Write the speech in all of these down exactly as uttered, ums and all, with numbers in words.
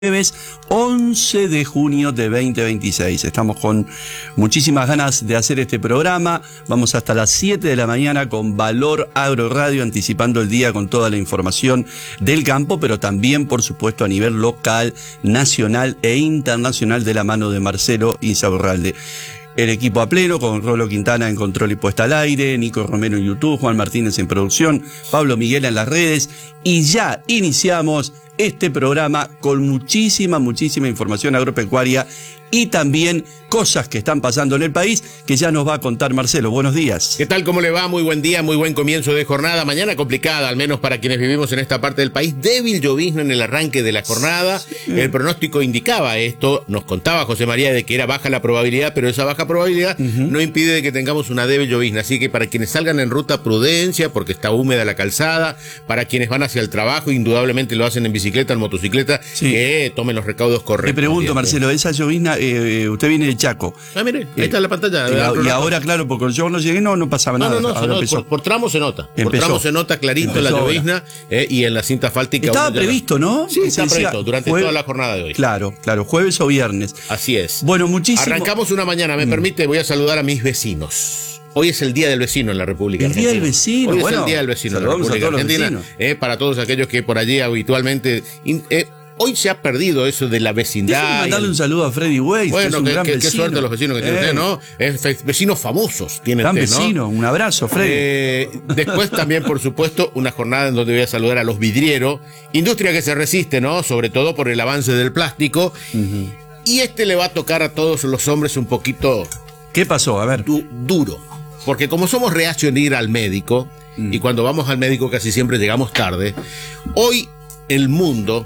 Jueves once de junio de veinte veintiséis. Estamos con muchísimas ganas de hacer este programa. Vamos hasta las siete de la mañana con Valor Agro Radio, anticipando el día con toda la información del campo, pero también, por supuesto, a nivel local, nacional e internacional, de la mano de Marcelo Insaurralde. El equipo a pleno, con Rolo Quintana en control y puesta al aire, Nico Romero en YouTube, Juan Martínez en producción, Pablo Miguel en las redes, y ya iniciamos este programa con muchísima, muchísima información agropecuaria y también cosas que están pasando en el país que ya nos va a contar Marcelo. Buenos días. ¿Qué tal? ¿Cómo le va? Muy buen día, muy buen comienzo de jornada. Mañana complicada, al menos para quienes vivimos en esta parte del país. Débil llovizna en el arranque de la jornada. Sí. El pronóstico indicaba esto. Nos contaba José María de que era baja la probabilidad, pero esa baja probabilidad uh-huh. no impide de que tengamos una débil llovizna. Así que para quienes salgan en ruta, prudencia, porque está húmeda la calzada. Para quienes van hacia el trabajo, indudablemente lo hacen en bicicleta, en motocicleta, sí. que tomen los recaudos correctos. Te pregunto, Marcelo, esa llovizna, eh, usted viene de Chaco. Ah, mire, ahí está la pantalla. Y, y ahora, claro, porque yo no llegué, no, no pasaba no, nada. No, no, no, no por, por tramo se nota. Empezó. Por tramo se nota clarito empezó la llovizna eh, y en la cinta asfáltica. Estaba previsto, ¿no? Sí, está previsto durante jueves, toda la jornada de hoy. Claro, claro, jueves o viernes. Así es. Bueno, muchísimo. Arrancamos una mañana, me mm. permite, voy a saludar a mis vecinos. Hoy es el Día del Vecino en la República el Argentina. El Día del Vecino, Hoy bueno, es el Día del Vecino en la República Argentina. Eh, para todos aquellos que por allí habitualmente... Eh, Hoy se ha perdido eso de la vecindad. Déjame mandarle un saludo a Freddy Weiss. Bueno, que qué, es un qué, gran qué suerte los vecinos que tiene eh. usted, ¿no? Es, vecinos famosos tiene gran usted, ¿no? vecino, un abrazo, Freddy. Eh, después también, por supuesto, una jornada en donde voy a saludar a los vidrieros. Industria que se resiste, ¿no? Sobre todo por el avance del plástico. Uh-huh. Y este le va a tocar a todos los hombres un poquito... ¿Qué pasó? A ver. Du- duro. Porque como somos reacios en ir al médico, uh-huh. y cuando vamos al médico casi siempre llegamos tarde, hoy el mundo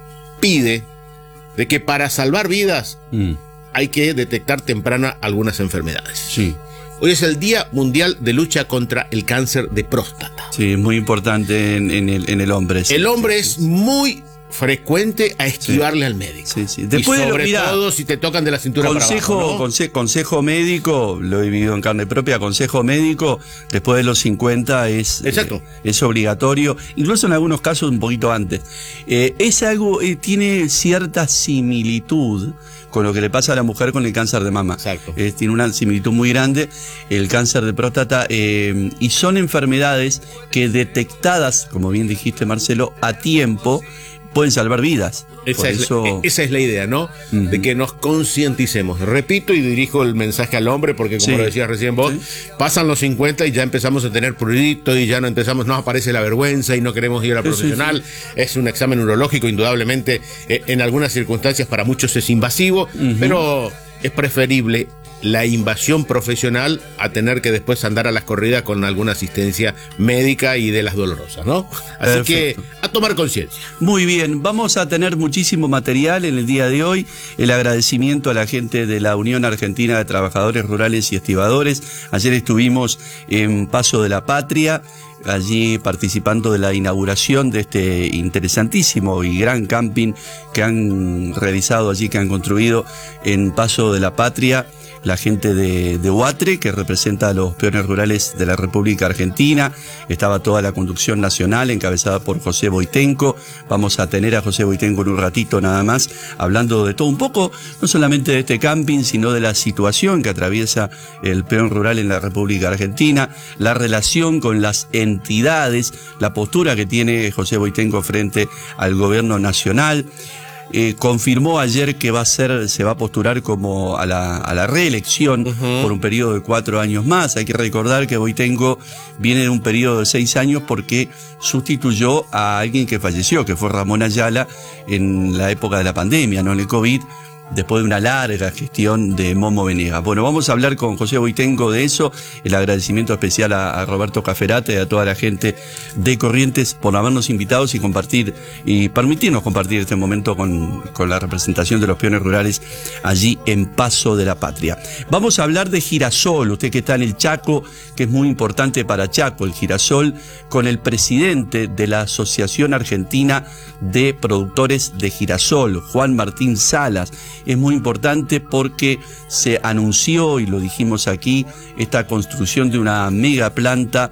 pide de que para salvar vidas mm. hay que detectar temprana algunas enfermedades. Sí. Hoy es el Día Mundial de Lucha contra el Cáncer de Próstata. Sí, es muy importante en, en, el, en el hombre. Sí, el hombre sí, es sí. muy frecuente a esquivarle sí. al médico. Sí, sí. Después y sobre de lo, mira, todo si te tocan de la cintura consejo, para abajo, ¿no? conse- consejo médico, lo he vivido en carne propia, consejo médico, después de los cincuenta es, Exacto. Eh, es obligatorio, incluso en algunos casos un poquito antes. Eh, es algo, eh, tiene cierta similitud con lo que le pasa a la mujer con el cáncer de mama. Exacto. Eh, tiene una similitud muy grande, el cáncer de próstata, eh, y son enfermedades que detectadas, como bien dijiste, Marcelo, a tiempo, pueden salvar vidas. Esa es, eso... la, esa es la idea, ¿no? Uh-huh. De que nos concienticemos. Repito y dirijo el mensaje al hombre, porque como sí. lo decías recién vos, sí. pasan los cincuenta y ya empezamos a tener prurito y ya no empezamos, nos aparece la vergüenza y no queremos ir a la profesional. Sí, sí. Es un examen urológico, indudablemente, eh, en algunas circunstancias para muchos es invasivo, uh-huh. pero es preferible la invasión profesional a tener que después andar a las corridas con alguna asistencia médica y de las dolorosas, ¿no? Así Perfecto. que a tomar conciencia. Muy bien, vamos a tener muchísimo material en el día de hoy. El agradecimiento a la gente de la Unión Argentina de Trabajadores Rurales y Estibadores. Ayer estuvimos en Paso de la Patria, allí participando de la inauguración de este interesantísimo y gran camping que han realizado allí, que han construido en Paso de la Patria. La gente de, de Huatre, que representa a los peones rurales de la República Argentina. Estaba toda la conducción nacional encabezada por José Boitenco. Vamos a tener a José Boitenco en un ratito nada más, hablando de todo un poco, no solamente de este camping, sino de la situación que atraviesa el peón rural en la República Argentina, la relación con las entidades, la postura que tiene José Boitenco frente al gobierno nacional. Eh, confirmó ayer que va a ser, se va a postular como a la, a la reelección uh-huh. por un periodo de cuatro años más. Hay que recordar que Boitenco viene de un periodo de seis años porque sustituyó a alguien que falleció, que fue Ramón Ayala en la época de la pandemia, no en el COVID, después de una larga gestión de Momo Venegas. Bueno, vamos a hablar con José Boitenco de eso, el agradecimiento especial a, a Roberto Caferate y a toda la gente de Corrientes por habernos invitado y compartir, y permitirnos compartir este momento con, con la representación de los peones rurales allí en Paso de la Patria. Vamos a hablar de girasol, usted que está en el Chaco, que es muy importante para Chaco, el girasol, con el presidente de la Asociación Argentina de Productores de Girasol, Juan Martín Salas. Es muy importante porque se anunció, y lo dijimos aquí, esta construcción de una mega planta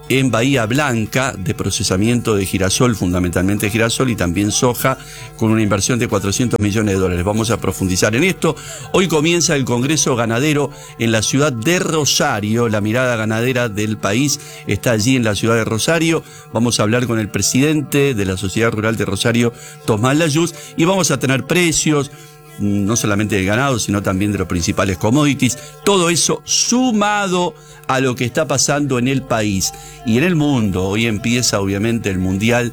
en Bahía Blanca de procesamiento de girasol, fundamentalmente girasol y también soja, con una inversión de cuatrocientos millones de dólares. Vamos a profundizar en esto. Hoy comienza el Congreso Ganadero en la ciudad de Rosario. La mirada ganadera del país está allí en la ciudad de Rosario. Vamos a hablar con el presidente de la Sociedad Rural de Rosario, Tomás Layuz, y vamos a tener precios, no solamente del ganado, sino también de los principales commodities. Todo eso sumado a lo que está pasando en el país y en el mundo. Hoy empieza, obviamente, el Mundial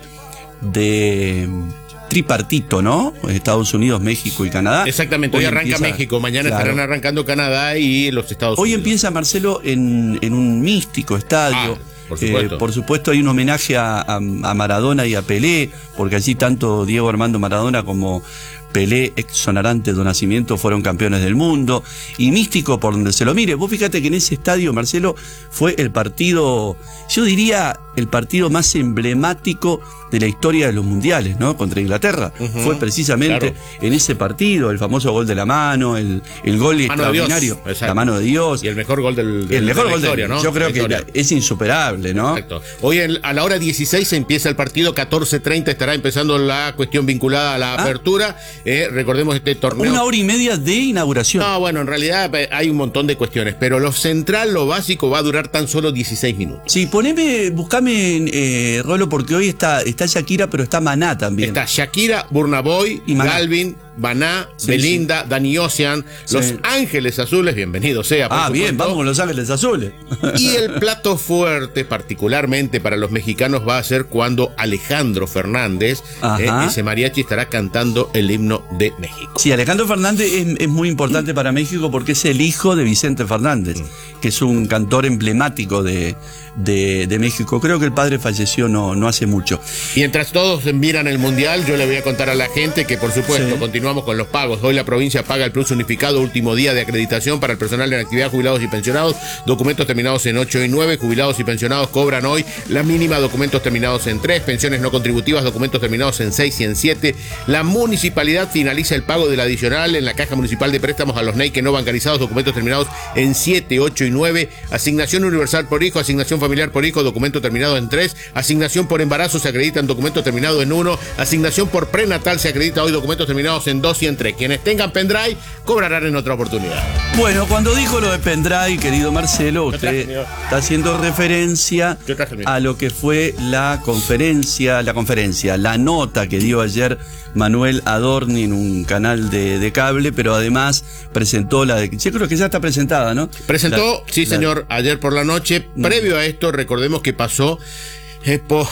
de tripartito, ¿no? Estados Unidos, México y Canadá. Exactamente, hoy, hoy arranca empieza, México, mañana claro. estarán arrancando Canadá y los Estados hoy Unidos. Hoy empieza, Marcelo, en, en un místico estadio. Ah. Por supuesto. Eh, por supuesto hay un homenaje a, a, a Maradona y a Pelé, porque allí tanto Diego Armando Maradona como Pelé, exonerante de nacimiento, fueron campeones del mundo. Y místico por donde se lo mire. Vos fíjate que en ese estadio, Marcelo, fue el partido, yo diría, el partido más emblemático de la historia de los mundiales, ¿no? Contra Inglaterra. Uh-huh. Fue precisamente claro. en ese partido, el famoso gol de la mano, el, el gol mano extraordinario, la mano de Dios. Y el mejor gol del, del el mejor de la gol historia, del, ¿no? Yo creo la que historia. es insuperable, ¿no? Exacto. Hoy en, a la hora dieciséis empieza el partido, catorce treinta estará empezando la cuestión vinculada a la ¿Ah? apertura. Eh, recordemos este torneo. Una hora y media de inauguración. No, bueno, en realidad hay un montón de cuestiones, pero lo central, lo básico, va a durar tan solo dieciséis minutos. Sí, poneme, buscame, eh, Rolo, porque hoy está, está Shakira, pero está Maná también. Está Shakira, Burna Boy, y Galvin, Maná, sí, Belinda, sí. Dani Ocean, sí. Los Ángeles Azules, bienvenido sea. Por ah, supuesto. Bien, vamos con Los Ángeles Azules. Y el plato fuerte, particularmente para los mexicanos, va a ser cuando Alejandro Fernández, eh, ese mariachi, estará cantando el himno de México. Sí, Alejandro Fernández es, es muy importante para México porque es el hijo de Vicente Fernández, mm. que es un cantor emblemático de, de, de México. Creo que el padre falleció no, no hace mucho. Mientras todos miran el Mundial, yo le voy a contar a la gente que, por supuesto, sí. continuamos con los pagos. Hoy la provincia paga el plus unificado, último día de acreditación para el personal en actividad, jubilados y pensionados. Documentos terminados en ocho y nueve, jubilados y pensionados cobran hoy la mínima, documentos terminados en tres, pensiones no contributivas, documentos terminados en seis y en siete. La municipalidad finaliza el pago del adicional en la Caja Municipal de Préstamos a los N E I que no bancarizados, documentos terminados en siete, ocho y nueve. Asignación universal por hijo, asignación familiar por hijo, documento terminado en tres. Asignación por embarazo se acreditan, documento terminado en uno. Asignación por prenatal se acredita hoy, documentos terminados en dos y en tres. Quienes tengan pendrive cobrarán en otra oportunidad. Bueno, cuando dijo lo de pendrive, querido Marcelo, usted está haciendo referencia a lo que fue la conferencia, la conferencia, la nota que dio ayer Manuel Adorni en un canal de, de cable, pero además presentó la de... Yo creo que ya está presentada, ¿no? Presentó, la, sí la, señor, ayer por la noche. No. Previo a esto, recordemos que pasó eh, por...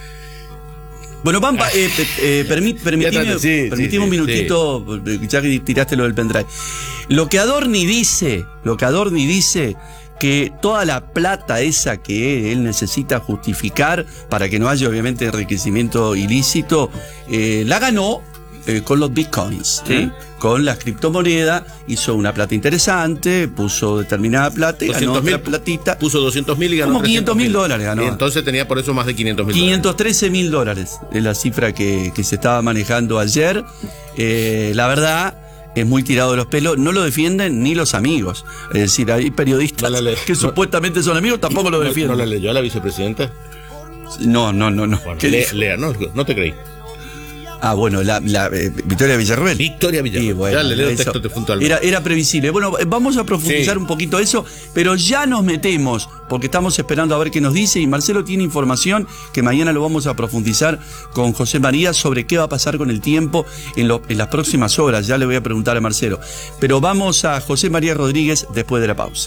Bueno, Pampa, eh, eh, permí, permitime, sí, permitime sí, un sí, minutito, sí. ya que tiraste lo del pendrive. Lo que Adorni dice, lo que Adorni dice, que toda la plata esa que él necesita justificar para que no haya obviamente enriquecimiento ilícito, eh, la ganó eh, con los bitcoins, ¿sí? ¿eh? Con las criptomonedas, hizo una plata interesante, puso determinada plata y ganó otra platita. Puso doscientos mil y ganó como quinientos mil dólares ganó. Y entonces tenía por eso más de quinientos mil. quinientos trece mil dólares es la cifra que, que se estaba manejando ayer. Eh, la verdad, es muy tirado de los pelos, no lo defienden ni los amigos. Es decir, hay periodistas no le, que no, supuestamente son amigos, tampoco lo defienden. ¿No la leyó a la vicepresidenta? No, no, no, no. Bueno, le, lea, no, no te creí. Ah, bueno, la, la eh, Victoria Villarruel. Victoria Villarruel. Sí, bueno, ya le leo el texto puntual. Era, era previsible. Bueno, vamos a profundizar sí. un poquito eso, pero ya nos metemos, porque estamos esperando a ver qué nos dice, y Marcelo tiene información que mañana lo vamos a profundizar con José María sobre qué va a pasar con el tiempo en, lo, en las próximas horas. Ya le voy a preguntar a Marcelo. Pero vamos a José María Rodríguez después de la pausa.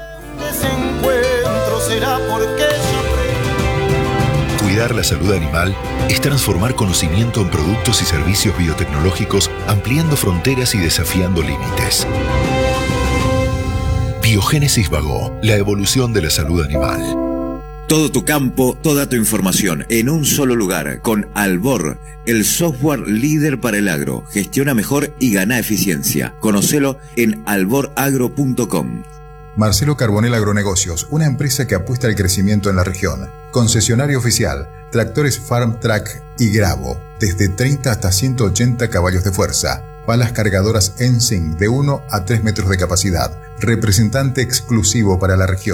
Desencuentro será porque Cuidar la salud animal es transformar conocimiento en productos y servicios biotecnológicos, ampliando fronteras y desafiando límites. Biogénesis Bagó, la evolución de la salud animal. Todo tu campo, toda tu información en un solo lugar con Albor, el software líder para el agro. Gestiona mejor y gana eficiencia. Conócelo en albor agro punto com. Marcelo Carbonell Agronegocios, una empresa que apuesta al crecimiento en la región. Concesionario oficial, tractores Farm Track y Gravo, desde treinta hasta ciento ochenta caballos de fuerza. Palas cargadoras Ensync de uno a tres metros de capacidad. Representante exclusivo para la región.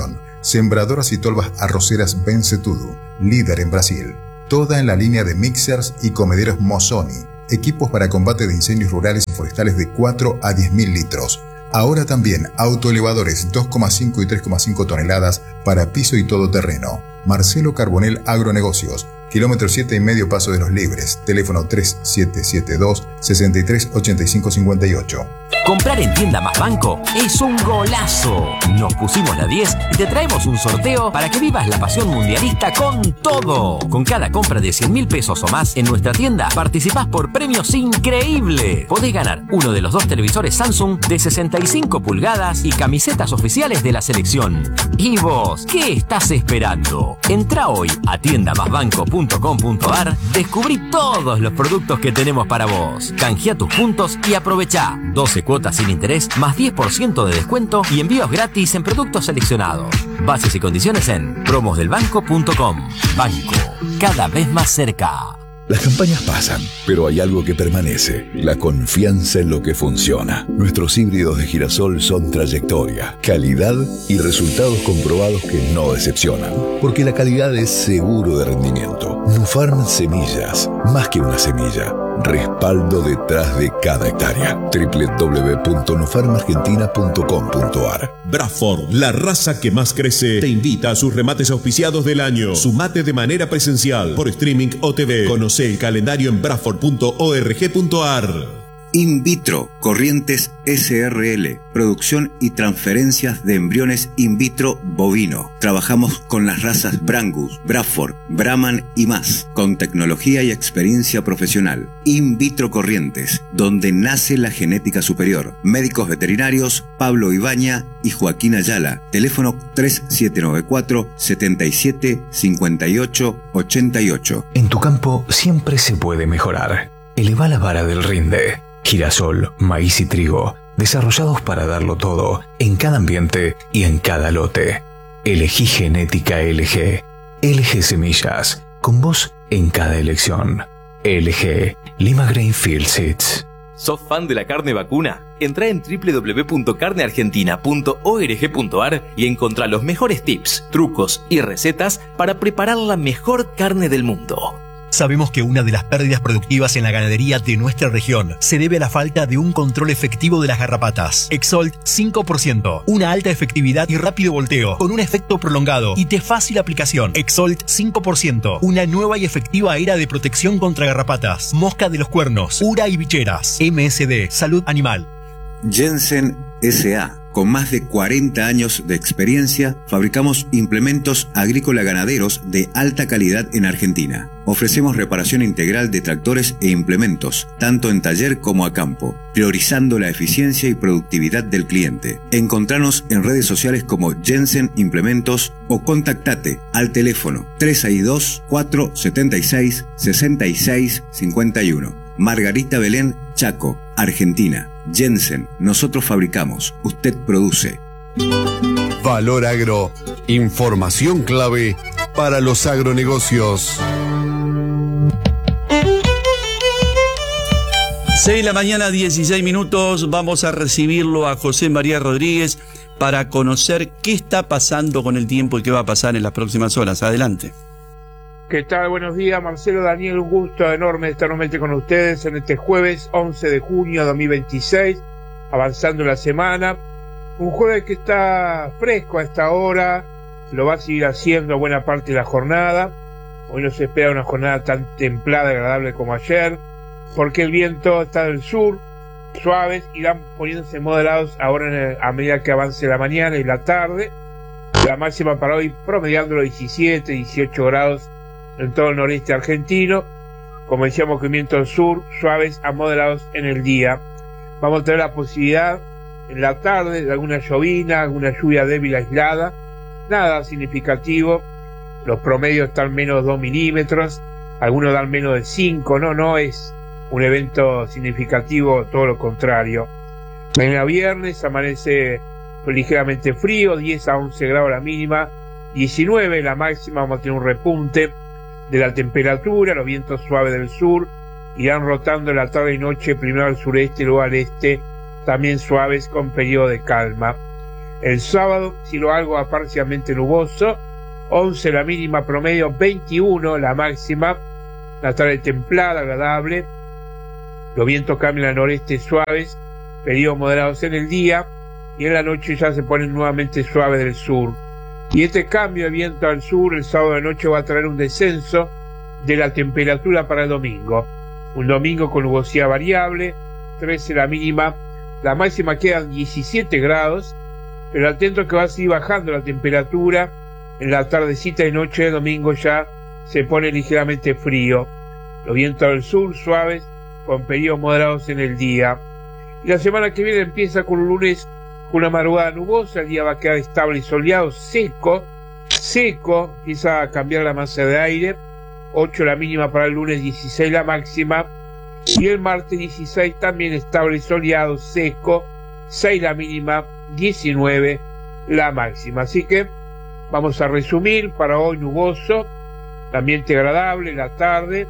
Sembradoras y tolvas arroceras Bencetudo, líder en Brasil. Toda en la línea de mixers y comederos Mosoni. Equipos para combate de incendios rurales y forestales de cuatro a diez mil litros. Ahora también autoelevadores dos coma cinco y tres coma cinco toneladas para piso y todoterreno. Marcelo Carbonell Agronegocios, kilómetro siete y medio Paso de los Libres, teléfono tres siete siete dos, seis tres ocho cinco cinco ocho. Comprar en Tienda Más Banco es un golazo. Nos pusimos la diez y te traemos un sorteo para que vivas la pasión mundialista con todo. Con cada compra de cien mil pesos o más en nuestra tienda, participás por premios increíbles. Podés ganar uno de los dos televisores Samsung de sesenta y cinco pulgadas y camisetas oficiales de la selección. ¿Y vos qué estás esperando? Entrá hoy a tienda más banco punto com punto ar, descubrí todos los productos que tenemos para vos. Canjea tus puntos y aprovechá doce cuotas sin interés, más diez por ciento de descuento y envíos gratis en productos seleccionados. Bases y condiciones en promos del banco punto com. Banco, cada vez más cerca. Las campañas pasan, pero hay algo que permanece: la confianza en lo que funciona. Nuestros híbridos de girasol son trayectoria, calidad y resultados comprobados que no decepcionan. Porque la calidad es seguro de rendimiento. Nufarm Semillas, más que una semilla, respaldo detrás de cada hectárea. doble u doble u doble u punto nufarm argentina punto com punto ar. Bradford, la raza que más crece, te invita a sus remates auspiciados del año. Sumate de manera presencial, por streaming o T V. Conoce el calendario en bradford punto org punto ar. In vitro, Corrientes S R L, producción y transferencias de embriones in vitro bovino. Trabajamos con las razas Brangus, Bradford, Brahman y más, con tecnología y experiencia profesional. In vitro Corrientes, donde nace la genética superior. Médicos veterinarios Pablo Ibaña y Joaquín Ayala. Teléfono tres siete nueve cuatro, siete siete, cinco ocho, ocho ocho. En tu campo siempre se puede mejorar. Eleva la vara del rinde. Girasol, maíz y trigo, desarrollados para darlo todo, en cada ambiente y en cada lote. Elegí genética L G. L G Semillas, con vos en cada elección. L G, Lima Grainfield Seeds. ¿Sos fan de la carne vacuna? Entrá en doble u doble u doble u punto carne argentina punto org punto ar y encontrá los mejores tips, trucos y recetas para preparar la mejor carne del mundo. Sabemos que una de las pérdidas productivas en la ganadería de nuestra región se debe a la falta de un control efectivo de las garrapatas. Exolt cinco por ciento, una alta efectividad y rápido volteo, con un efecto prolongado y de fácil aplicación. Exolt cinco por ciento, una nueva y efectiva era de protección contra garrapatas, mosca de los cuernos, ura y bicheras. M S D, Salud Animal. Jensen S A Con más de cuarenta años de experiencia, fabricamos implementos agrícola-ganaderos de alta calidad en Argentina. Ofrecemos reparación integral de tractores e implementos, tanto en taller como a campo, priorizando la eficiencia y productividad del cliente. Encontranos en redes sociales como Jensen Implementos o contactate al teléfono tres seis dos, cuatro siete seis, seis seis cinco uno. Margarita Belén, Chaco, Argentina. Jensen, nosotros fabricamos, usted produce. Valor Agro, información clave para los agronegocios. seis de la mañana, dieciséis minutos, vamos a recibirlo a José María Rodríguez para conocer qué está pasando con el tiempo y qué va a pasar en las próximas horas. Adelante. ¿Qué tal? Buenos días, Marcelo, Daniel, un gusto enorme estar nuevamente con ustedes en este jueves once de junio de dos mil veintiséis, avanzando la semana. Un jueves que está fresco a esta hora, lo va a seguir haciendo buena parte de la jornada. Hoy no se espera una jornada tan templada y agradable como ayer, porque el viento está del sur, suaves, irán poniéndose moderados ahora en el, a medida que avance la mañana y la tarde. La máxima para hoy promediando los diecisiete, dieciocho grados en todo el noreste argentino. Como decíamos, que viento del sur, suaves a moderados en el día. Vamos a tener la posibilidad en la tarde de alguna llovina, alguna lluvia débil aislada, nada significativo. Los promedios están menos de dos milímetros, algunos dan menos de cinco, no, no es un evento significativo, todo lo contrario. Mañana viernes amanece ligeramente frío, diez a once grados la mínima, diecinueve la máxima. Vamos a tener un repunte de la temperatura, los vientos suaves del sur irán rotando en la tarde y noche, primero al sureste, luego al este, también suaves con periodo de calma. El sábado, cielo algo a parcialmente nuboso, once la mínima promedio, veintiuno la máxima, la tarde templada, agradable, los vientos cambian al noreste suaves, periodos moderados en el día, y en la noche ya se ponen nuevamente suaves del sur. Y este cambio de viento al sur el sábado de noche va a traer un descenso de la temperatura para el domingo. Un domingo con nubosidad variable, trece la mínima, la máxima quedan diecisiete grados, pero atento que va a seguir bajando la temperatura. En la tardecita y noche de domingo ya se pone ligeramente frío. Los vientos del sur suaves, con periodos moderados en el día. Y la semana que viene empieza con un lunes con una madrugada nubosa, el día va a quedar estable y soleado, seco, seco, empieza a cambiar la masa de aire, ocho la mínima para el lunes, dieciséis la máxima, y el martes dieciséis también estable y soleado, seco, seis la mínima, diecinueve la máxima. Así que vamos a resumir: para hoy nuboso, ambiente agradable la tarde,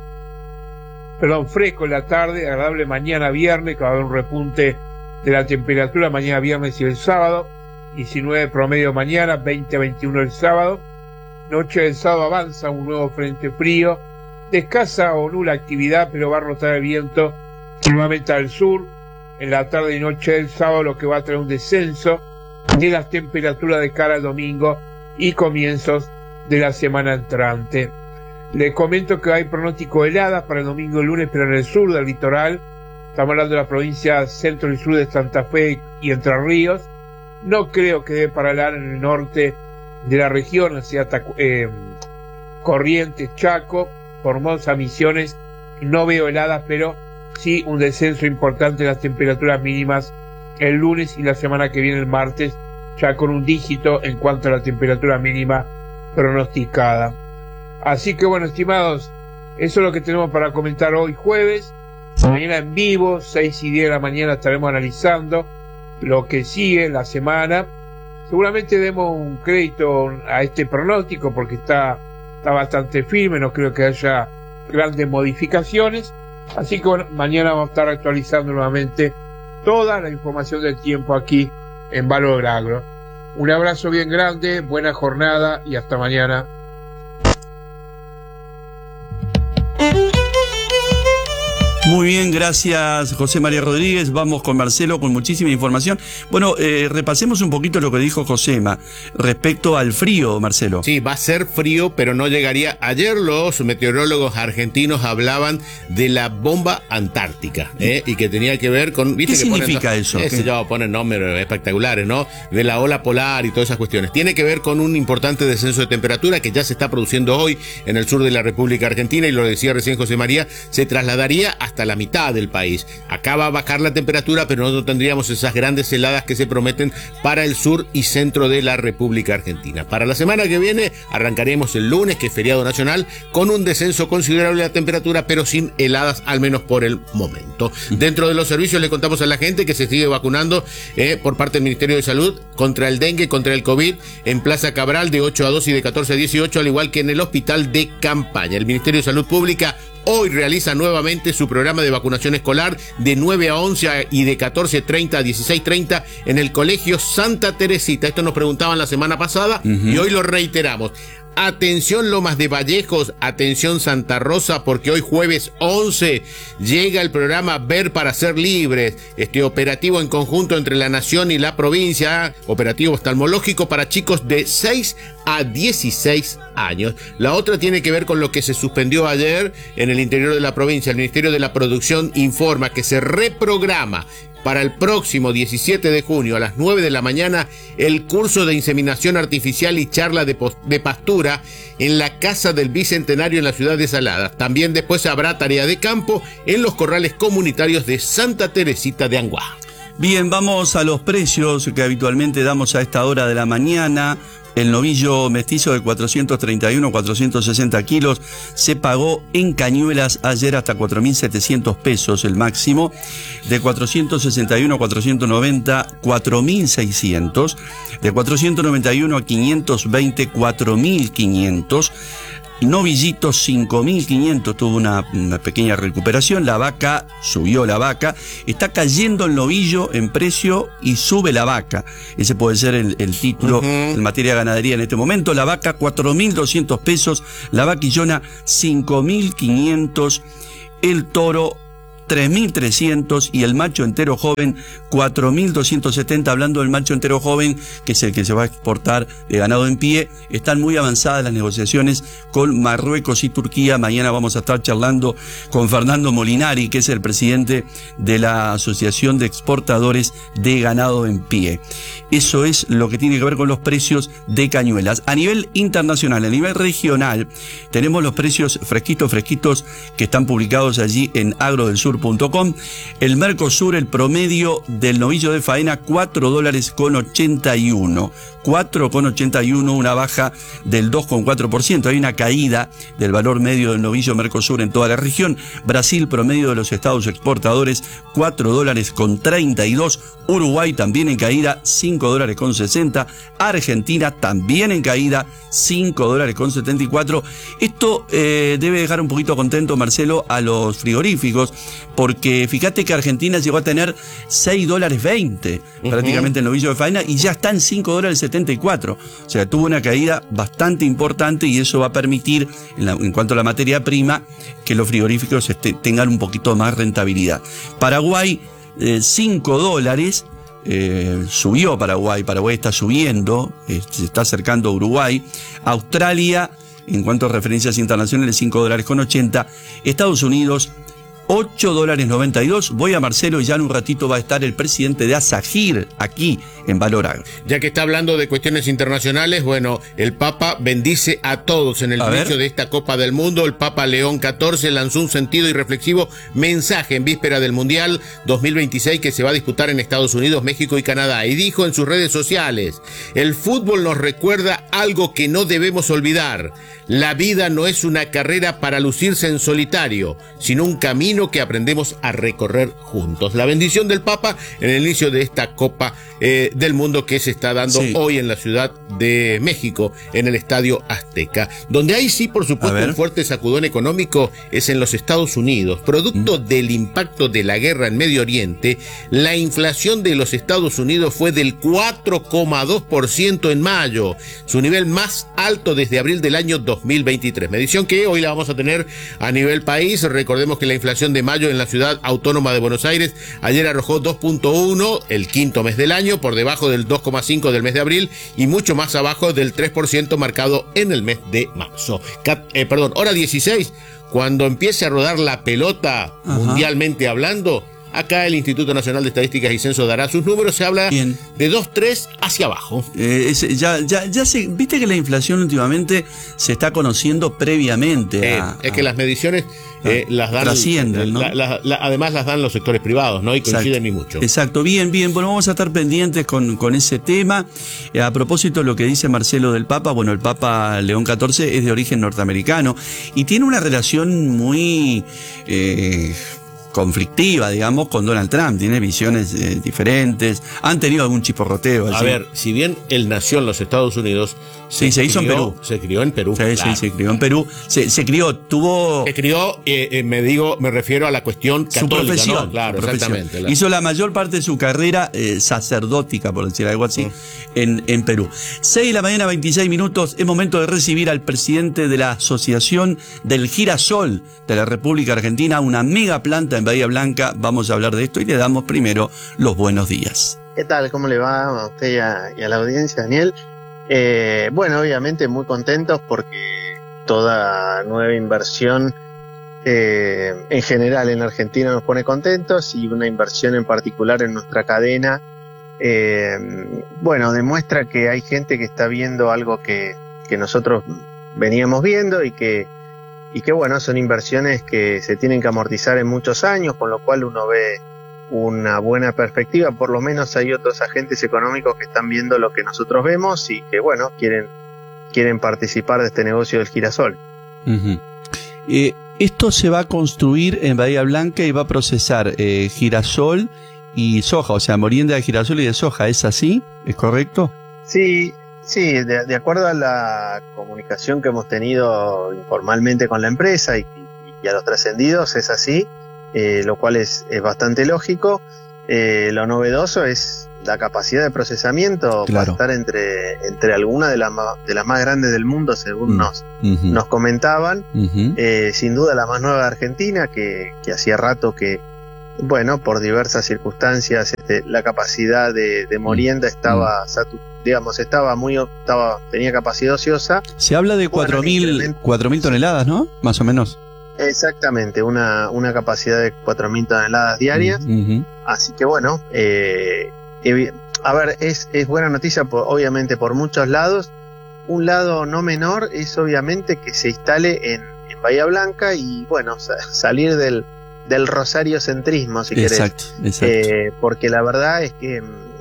perdón, fresco en la tarde, agradable mañana viernes, que va a haber un repunte de la temperatura mañana viernes y el sábado, diecinueve promedio mañana, veinte a veintiuno el sábado. Noche del sábado avanza un nuevo frente frío, de escasa o nula actividad, pero va a rotar el viento nuevamente al sur. En la tarde y noche del sábado, lo que va a traer un descenso de las temperaturas de cara al domingo y comienzos de la semana entrante. Les comento que hay pronóstico de heladas para el domingo y lunes, pero en el sur del litoral. Estamos hablando de la provincia centro y sur de Santa Fe y Entre Ríos. No creo que dé para helar en el norte de la región, hacia eh, Corrientes, Chaco, Formosa, Misiones. No veo heladas, pero sí un descenso importante de las temperaturas mínimas el lunes y la semana que viene el martes, ya con un dígito en cuanto a la temperatura mínima pronosticada. Así que bueno, estimados, eso es lo que tenemos para comentar hoy jueves. Mañana en vivo, seis y diez de la mañana, estaremos analizando lo que sigue en la semana. Seguramente demos un crédito a este pronóstico porque está, está bastante firme, no creo que haya grandes modificaciones. Así que bueno, mañana vamos a estar actualizando nuevamente toda la información del tiempo aquí en Valor Agro. Un abrazo bien grande, buena jornada y hasta mañana. Muy bien, gracias José María Rodríguez. Vamos con Marcelo con muchísima información. Bueno, eh, repasemos un poquito lo que dijo Josema respecto al frío, Marcelo. Sí, va a ser frío, pero no llegaría. Ayer los meteorólogos argentinos hablaban de la bomba antártica, ¿eh? Y que tenía que ver con... ¿viste ¿Qué que significa ponen, eso? Ese ya ponen nombres espectaculares, ¿no? De la ola polar y todas esas cuestiones. Tiene que ver con un importante descenso de temperatura que ya se está produciendo hoy en el sur de la República Argentina, y lo decía recién José María, se trasladaría hasta hasta la mitad del país. Acá va a bajar la temperatura, pero no tendríamos esas grandes heladas que se prometen para el sur y centro de la República Argentina. Para la semana que viene arrancaremos el lunes, que es feriado nacional, con un descenso considerable de la temperatura, pero sin heladas, al menos por el momento. Dentro de los servicios le contamos a la gente que se sigue vacunando eh, por parte del Ministerio de Salud contra el dengue, contra el COVID, en Plaza Cabral de ocho a dos y de catorce a dieciocho, al igual que en el Hospital de Campaña. El Ministerio de Salud Pública hoy realiza nuevamente su programa de vacunación escolar de nueve a once y de catorce treinta a dieciséis treinta en el Colegio Santa Teresita. Esto nos preguntaban la semana pasada uh-huh. y hoy lo reiteramos. Atención Lomas de Vallejos, atención Santa Rosa, porque hoy jueves once llega el programa Ver para Ser Libres, este operativo en conjunto entre la Nación y la provincia, operativo oftalmológico para chicos de seis a dieciséis años. La otra tiene que ver con lo que se suspendió ayer en el interior de la provincia. El Ministerio de la Producción informa que se reprograma para el próximo diecisiete de junio a las nueve de la mañana el curso de inseminación artificial y charla de, de pastura en la Casa del Bicentenario en la ciudad de Saladas. También después habrá tarea de campo en los corrales comunitarios de Santa Teresita de Anguá. Bien, vamos a los precios que habitualmente damos a esta hora de la mañana. El novillo mestizo de cuatrocientos treinta y uno a cuatrocientos sesenta kilos se pagó en Cañuelas ayer hasta cuatro mil setecientos pesos el máximo. De cuatrocientos sesenta y uno a cuatrocientos noventa, cuatro mil seiscientos. De cuatrocientos noventa y uno a quinientos veinte, cuatro mil quinientos. Novillito cinco mil quinientos, tuvo una, una pequeña recuperación. La vaca, subió la vaca. Está cayendo el novillo en precio y sube la vaca. Ese puede ser el, el título uh-huh. en materia de ganadería en este momento. La vaca cuatro mil doscientos pesos, la vaquillona cinco mil quinientos, el toro tres mil trescientos y el macho entero joven cuatro mil doscientos setenta. Hablando del macho entero joven, que es el que se va a exportar de ganado en pie, están muy avanzadas las negociaciones con Marruecos y Turquía. Mañana vamos a estar charlando con Fernando Molinari, que es el presidente de la Asociación de Exportadores de Ganado en Pie. Eso es lo que tiene que ver con los precios de cañuelas. A nivel internacional, a nivel regional, tenemos los precios fresquitos, fresquitos que están publicados allí en agro del sur punto com. El Mercosur, el promedio del novillo de faena, cuatro dólares con ochenta y uno. cuatro con ochenta y uno, una baja del dos coma cuatro por ciento. Hay una caída del valor medio del novillo Mercosur en toda la región. Brasil, promedio de los estados exportadores, cuatro dólares con treinta y dos. Uruguay también en caída, cinco dólares con sesenta. Argentina también en caída, cinco dólares con setenta y cuatro. Esto eh, debe dejar un poquito contento, Marcelo, a los frigoríficos, porque fíjate que Argentina llegó a tener seis dólares veinte uh-huh. prácticamente el novillo de faena y ya está en cinco dólares setenta y cuatro. O sea, tuvo una caída bastante importante y eso va a permitir, en, la, en cuanto a la materia prima, que los frigoríficos este, tengan un poquito más rentabilidad. Paraguay, eh, cinco dólares. Eh, subió Paraguay, Paraguay está subiendo, eh, se está acercando a Uruguay. Australia, en cuanto a referencias internacionales, cinco dólares con ochenta. Estados Unidos, ocho dólares noventa y dos. Voy a Marcelo y ya en un ratito va a estar el presidente de ASAGIR aquí en Valor Agro. Ya que está hablando de cuestiones internacionales, bueno, el Papa bendice a todos en el inicio de esta Copa del Mundo. El Papa León catorce lanzó un sentido y reflexivo mensaje en víspera del Mundial dos mil veintiséis que se va a disputar en Estados Unidos, México y Canadá, y dijo en sus redes sociales: el fútbol nos recuerda algo que no debemos olvidar. La vida no es una carrera para lucirse en solitario, sino un camino que aprendemos a recorrer juntos. La bendición del Papa en el inicio de esta Copa eh, del Mundo que se está dando sí. hoy en la Ciudad de México, en el Estadio Azteca. Donde hay sí, por supuesto, un fuerte sacudón económico es en los Estados Unidos. Producto mm. del impacto de la guerra en Medio Oriente, la inflación de los Estados Unidos fue del cuatro coma dos por ciento en mayo, su nivel más alto desde abril del año dos mil veintitrés. Medición que hoy la vamos a tener a nivel país. Recordemos que la inflación de mayo en la ciudad autónoma de Buenos Aires ayer arrojó dos punto uno, el quinto mes del año, por debajo del dos coma cinco del mes de abril y mucho más abajo del tres por ciento marcado en el mes de marzo. Cat, eh, perdón, hora dieciséis, cuando empiece a rodar la pelota, ajá, mundialmente hablando, acá el Instituto Nacional de Estadísticas y Censo dará sus números. Se habla Bien. de dos, tres hacia abajo. Eh, es, ya, ya, ya se, viste que la inflación últimamente se está conociendo previamente. Eh, a, es que las mediciones eh, las dan, trascienden, ¿no? la, la, la, además las dan los sectores privados, ¿no? Y coinciden ni mucho. Exacto, bien, bien. Bueno, vamos a estar pendientes con, con ese tema. Eh, a propósito de lo que dice Marcelo del Papa, bueno, el Papa León catorce es de origen norteamericano y tiene una relación muy Eh, conflictiva, digamos, con Donald Trump. Tiene visiones eh, diferentes. Han tenido algún chisporroteo allí. A ver, si bien él nació en los Estados Unidos, sí, se, se hizo crió, en Perú. Se crió en Perú. Sí, claro. sí, se crió en Perú. Se, se crió, tuvo... Se crió, eh, eh, me digo, me refiero a la cuestión católica, su profesión, ¿no? Claro, profesión. exactamente. La... Hizo la mayor parte de su carrera eh, sacerdótica, por decir algo así, mm. en, en Perú. seis de la mañana, veintiséis minutos. Es momento de recibir al presidente de la Asociación del Girasol de la República Argentina, una mega planta en Bahía Blanca. Vamos a hablar de esto y le damos primero los buenos días. ¿Qué tal? ¿Cómo le va a usted y a, y a la audiencia, Daniel? Eh, bueno, obviamente muy contentos porque toda nueva inversión eh, en general en Argentina nos pone contentos y una inversión en particular en nuestra cadena, eh, bueno, demuestra que hay gente que está viendo algo que, que nosotros veníamos viendo y que y que bueno, son inversiones que se tienen que amortizar en muchos años, con lo cual uno ve una buena perspectiva. Por lo menos hay otros agentes económicos que están viendo lo que nosotros vemos y que bueno, quieren, quieren participar de este negocio del girasol. Uh-huh. Eh, esto se va a construir en Bahía Blanca y va a procesar eh, girasol y soja, o sea, molienda de girasol y de soja, ¿es así? ¿Es correcto? Sí. Sí, de, de acuerdo a la comunicación que hemos tenido informalmente con la empresa y, y a los trascendidos es así, eh, lo cual es, es bastante lógico. Eh, lo novedoso es la capacidad de procesamiento, claro. para estar entre, entre algunas de las de las más grandes del mundo, según mm. nos, uh-huh. nos comentaban. Uh-huh. Eh, sin duda la más nueva de Argentina, que, que hacía rato que, bueno, por diversas circunstancias, este, la capacidad de, de molienda estaba, uh-huh. satu- digamos, estaba muy, estaba, tenía capacidad ociosa. Se habla de cuatro mil toneladas, ¿no? Más o menos. Exactamente, una, una capacidad de cuatro mil toneladas diarias. Uh-huh. Así que bueno, eh, eh, a ver, es, es buena noticia, por, obviamente, por muchos lados. Un lado no menor es obviamente que se instale en, en Bahía Blanca y bueno, sa- salir del, del rosariocentrismo, si exacto, querés. Exacto. Eh, porque la verdad es que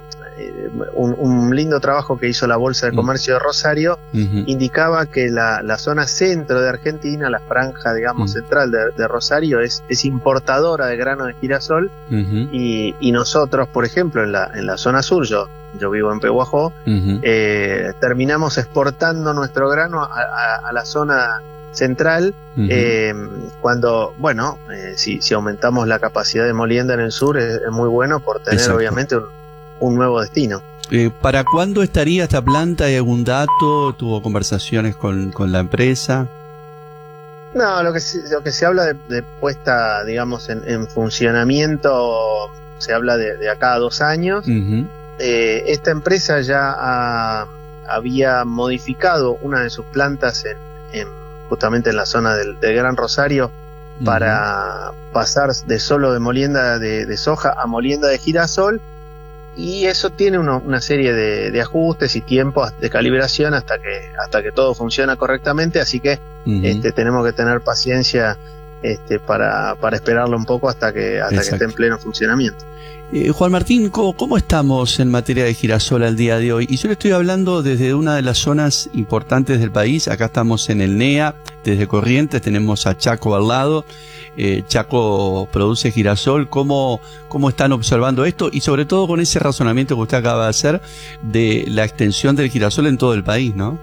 Un, un lindo trabajo que hizo la Bolsa de Comercio de Rosario uh-huh. indicaba que la, la zona centro de Argentina, la franja, digamos, uh-huh. central de, de Rosario, es, es importadora de grano de girasol uh-huh. y, y nosotros, por ejemplo, en la, en la zona sur, yo, yo vivo en Pehuajó, uh-huh. eh, terminamos exportando nuestro grano a, a, a la zona central, uh-huh. eh, cuando, bueno, eh, si, si aumentamos la capacidad de molienda en el sur es, es muy bueno por tener Exacto. obviamente un un nuevo destino. Eh, ¿Para cuándo estaría esta planta? ¿Hay algún dato? ¿Tuvo conversaciones con, con la empresa? No, lo que se, lo que se habla de, de puesta, digamos, en, en funcionamiento, se habla de, de acá a dos años. Uh-huh. Eh, esta empresa ya ha, había modificado una de sus plantas en, en justamente en la zona del, del Gran Rosario uh-huh. para pasar de solo de molienda de, de soja a molienda de girasol. Y eso tiene uno, una serie de, de ajustes y tiempos de calibración hasta que hasta que todo funciona correctamente, así que uh-huh. este, tenemos que tener paciencia este, para, para esperarlo un poco hasta que hasta Exacto. que esté en pleno funcionamiento. Eh, Juan Martín, ¿cómo, ¿cómo estamos en materia de girasol al día de hoy? Y yo le estoy hablando desde una de las zonas importantes del país. Acá estamos en el N E A, desde Corrientes, tenemos a Chaco al lado. Eh, Chaco produce girasol. ¿Cómo, ¿Cómo están observando esto? Y sobre todo con ese razonamiento que usted acaba de hacer de la extensión del girasol en todo el país, ¿no?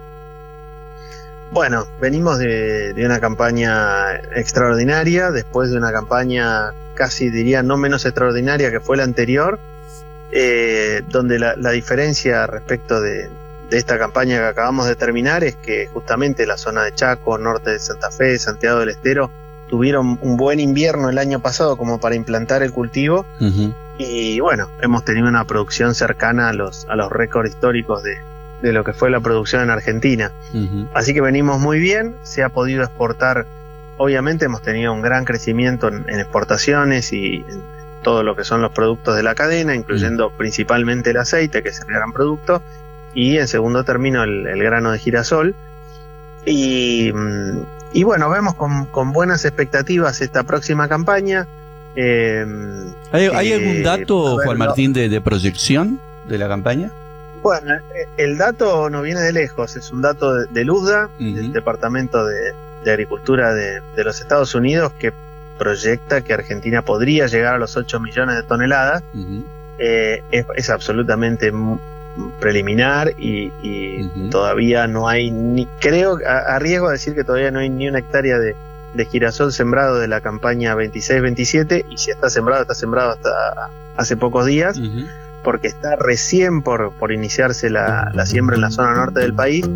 Bueno, venimos de, de una campaña extraordinaria, después de una campaña casi diría no menos extraordinaria que fue la anterior, eh, donde la, la diferencia respecto de, de esta campaña que acabamos de terminar es que justamente la zona de Chaco, norte de Santa Fe, Santiago del Estero, tuvieron un buen invierno el año pasado como para implantar el cultivo uh-huh. y bueno, hemos tenido una producción cercana a los, a los récords históricos de, de lo que fue la producción en Argentina. Uh-huh. Así que venimos muy bien, se ha podido exportar. Obviamente hemos tenido un gran crecimiento en, en exportaciones y en todo lo que son los productos de la cadena, incluyendo mm. principalmente el aceite, que es el gran producto, y en segundo término el, el grano de girasol. Y, y bueno, vemos con, con buenas expectativas esta próxima campaña. Eh, ¿Hay, ¿Hay eh, algún dato, ver, Juan Martín, de, de proyección de la campaña? Bueno, el dato no viene de lejos, es un dato de, de LUSDA, uh-huh. del Departamento de de Agricultura de, de los Estados Unidos, que proyecta que Argentina podría llegar a los ocho millones de toneladas. Uh-huh. Eh, es, es absolutamente m- preliminar y, y uh-huh. todavía no hay ni, creo, a, a riesgo de decir que todavía no hay ni una hectárea de, de girasol sembrado de la campaña veintiséis veintisiete, y si está sembrado, está sembrado hasta hace pocos días, uh-huh. porque está recién por, por iniciarse la, la siembra en la zona norte del país.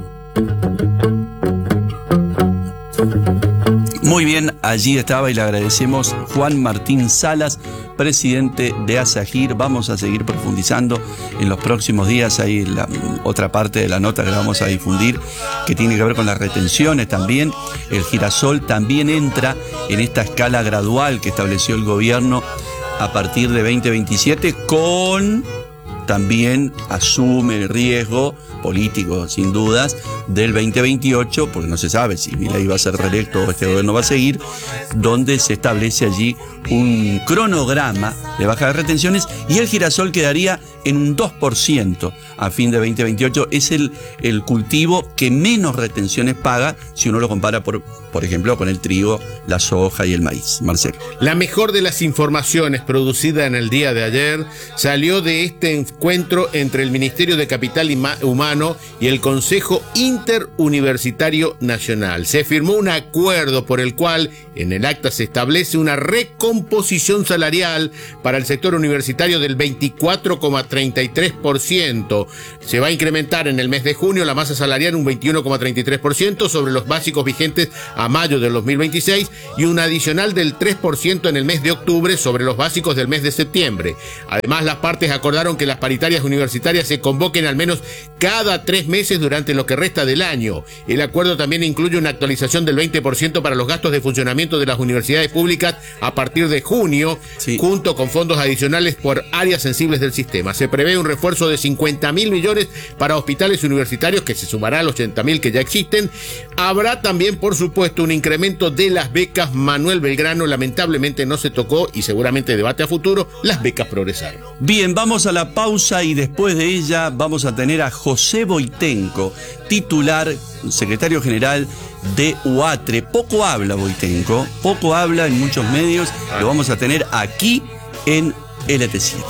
Muy bien, allí estaba y le agradecemos Juan Martín Salas, presidente de ASAGIR. Vamos a seguir profundizando en los próximos días. Hay la otra parte de la nota que vamos a difundir que tiene que ver con las retenciones también. El girasol también entra en esta escala gradual que estableció el gobierno a partir de veinte veintisiete, con también asume el riesgo político, sin dudas, del veinte veintiocho, porque no se sabe si Milei va a ser reelecto o este gobierno va a seguir, donde se establece allí un cronograma de baja de retenciones y el girasol quedaría en un dos por ciento a fin de veinte veintiocho. Es el, el cultivo que menos retenciones paga si uno lo compara, por, por ejemplo, con el trigo, la soja y el maíz. Marcelo. La mejor de las informaciones producida en el día de ayer salió de este encuentro entre el Ministerio de Capital Humano y el Consejo Interuniversitario Nacional. Se firmó un acuerdo por el cual en el acta se establece una recomposición salarial para el sector universitario del veinticuatro coma treinta y tres por ciento. Se va a incrementar en el mes de junio la masa salarial un veintiuno coma treinta y tres por ciento sobre los básicos vigentes a mayo del dos mil veintiséis y un adicional del tres por ciento en el mes de octubre sobre los básicos del mes de septiembre. Además, las partes acordaron que las paritarias universitarias se convoquen al menos cada tres meses durante lo que resta del año. El acuerdo también incluye una actualización del veinte por ciento para los gastos de funcionamiento de las universidades públicas a partir de junio, sí, junto con fondos adicionales por áreas sensibles del sistema. Se prevé un refuerzo de cincuenta mil millones para hospitales universitarios, que se sumará a los ochenta mil que ya existen. Habrá también, por supuesto, un incremento de las becas. Manuel Belgrano, lamentablemente no se tocó y seguramente debate a futuro, las becas progresaron. Bien, vamos a la pausa y después de ella vamos a tener a José Boitenco, titular, secretario general de UATRE. Poco habla Boitenco, poco habla en muchos medios, lo vamos a tener aquí en L T siete.